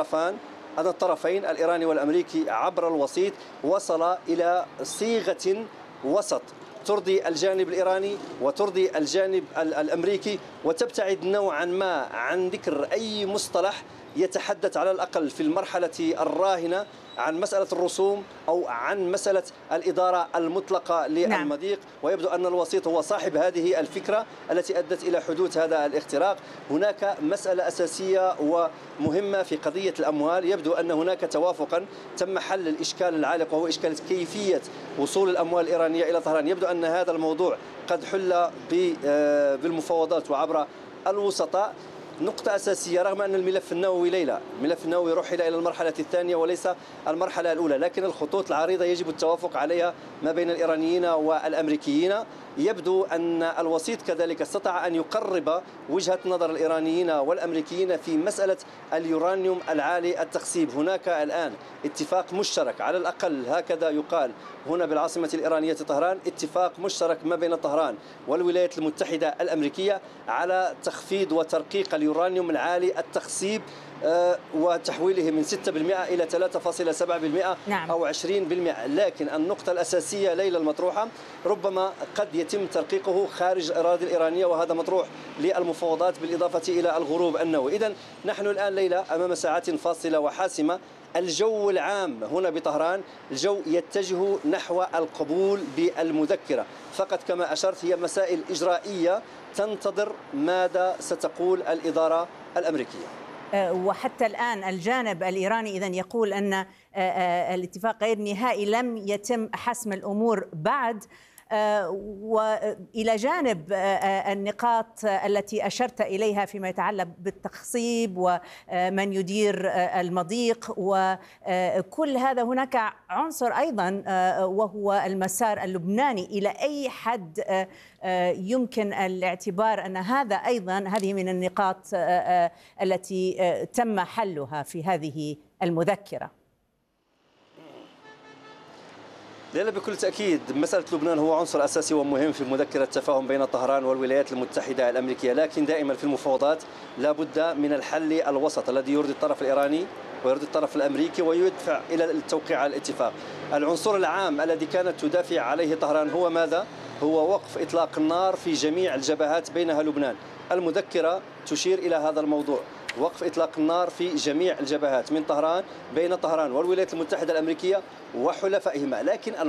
الطرفين الإيراني والأمريكي عبر الوسيط وصل إلى صيغة وسط ترضي الجانب الإيراني وترضي الجانب الأمريكي وتبتعد نوعا ما عن ذكر أي مصطلح يتحدث على الأقل في المرحلة الراهنة عن مسألة الرسوم أو عن مسألة الإدارة المطلقة للمضيق. ويبدو أن الوسيط هو صاحب هذه الفكرة التي أدت إلى حدوث هذا الاختراق. هناك مسألة أساسية ومهمة في قضية الأموال، يبدو أن هناك توافقا تم حل الإشكال العالق وهو إشكال كيفية وصول الأموال الإيرانية إلى طهران. يبدو أن هذا الموضوع قد حل بالمفاوضات وعبر الوسطاء. نقطة أساسية رغم أن الملف النووي ليلى الملف النووي رحل إلى المرحلة الثانية وليس المرحلة الأولى، لكن الخطوط العريضة يجب التوافق عليها ما بين الإيرانيين والأمريكيين. يبدو أن الوسيط كذلك استطاع أن يقرب وجهة نظر الإيرانيين والأمريكيين في مسألة اليورانيوم العالي التخصيب. هناك الآن اتفاق مشترك على الأقل هكذا يقال هنا بالعاصمة الإيرانية طهران، اتفاق مشترك ما بين طهران والولايات المتحدة الأمريكية على تخفيض وترقيق اليورانيوم العالي التخصيب وتحويله من 6% إلى 3.7% نعم. أو 20%. لكن النقطة الأساسية ليلى المطروحة ربما قد يتم ترقيقه خارج الأراضي الإيرانية، وهذا مطروح للمفاوضات بالإضافة إلى الغروب النووي. إذن نحن الآن ليلى أمام ساعات فاصلة وحاسمة. الجو العام هنا بطهران الجو يتجه نحو القبول بالمذكرة فقط، كما أشرت هي مسائل إجرائية تنتظر ماذا ستقول الإدارة الأمريكية. وحتى الآن الجانب الإيراني إذن يقول أن الاتفاق غير نهائي، لم يتم حسم الأمور بعد. وإلى جانب النقاط التي أشرت إليها فيما يتعلق بالتخصيب ومن يدير المضيق وكل هذا، هناك عنصر أيضا وهو المسار اللبناني. إلى أي حد يمكن الاعتبار أن هذا أيضا هذه من النقاط التي تم حلها في هذه المذكرة؟ ليلى بكل تأكيد مسألة لبنان هو عنصر أساسي ومهم في مذكرة التفاهم بين طهران والولايات المتحدة الأمريكية، لكن دائما في المفاوضات لا بد من الحل الوسط الذي يرضي الطرف الإيراني ويرضي الطرف الأمريكي ويدفع إلى التوقيع على الاتفاق. العنصر العام الذي كانت تدافع عليه طهران هو ماذا؟ هو وقف إطلاق النار في جميع الجبهات بينها لبنان. المذكرة تشير إلى هذا الموضوع، وقف إطلاق النار في جميع الجبهات من طهران بين طهران والولايات المتحدة الأمريكية وحلفائهما. لكن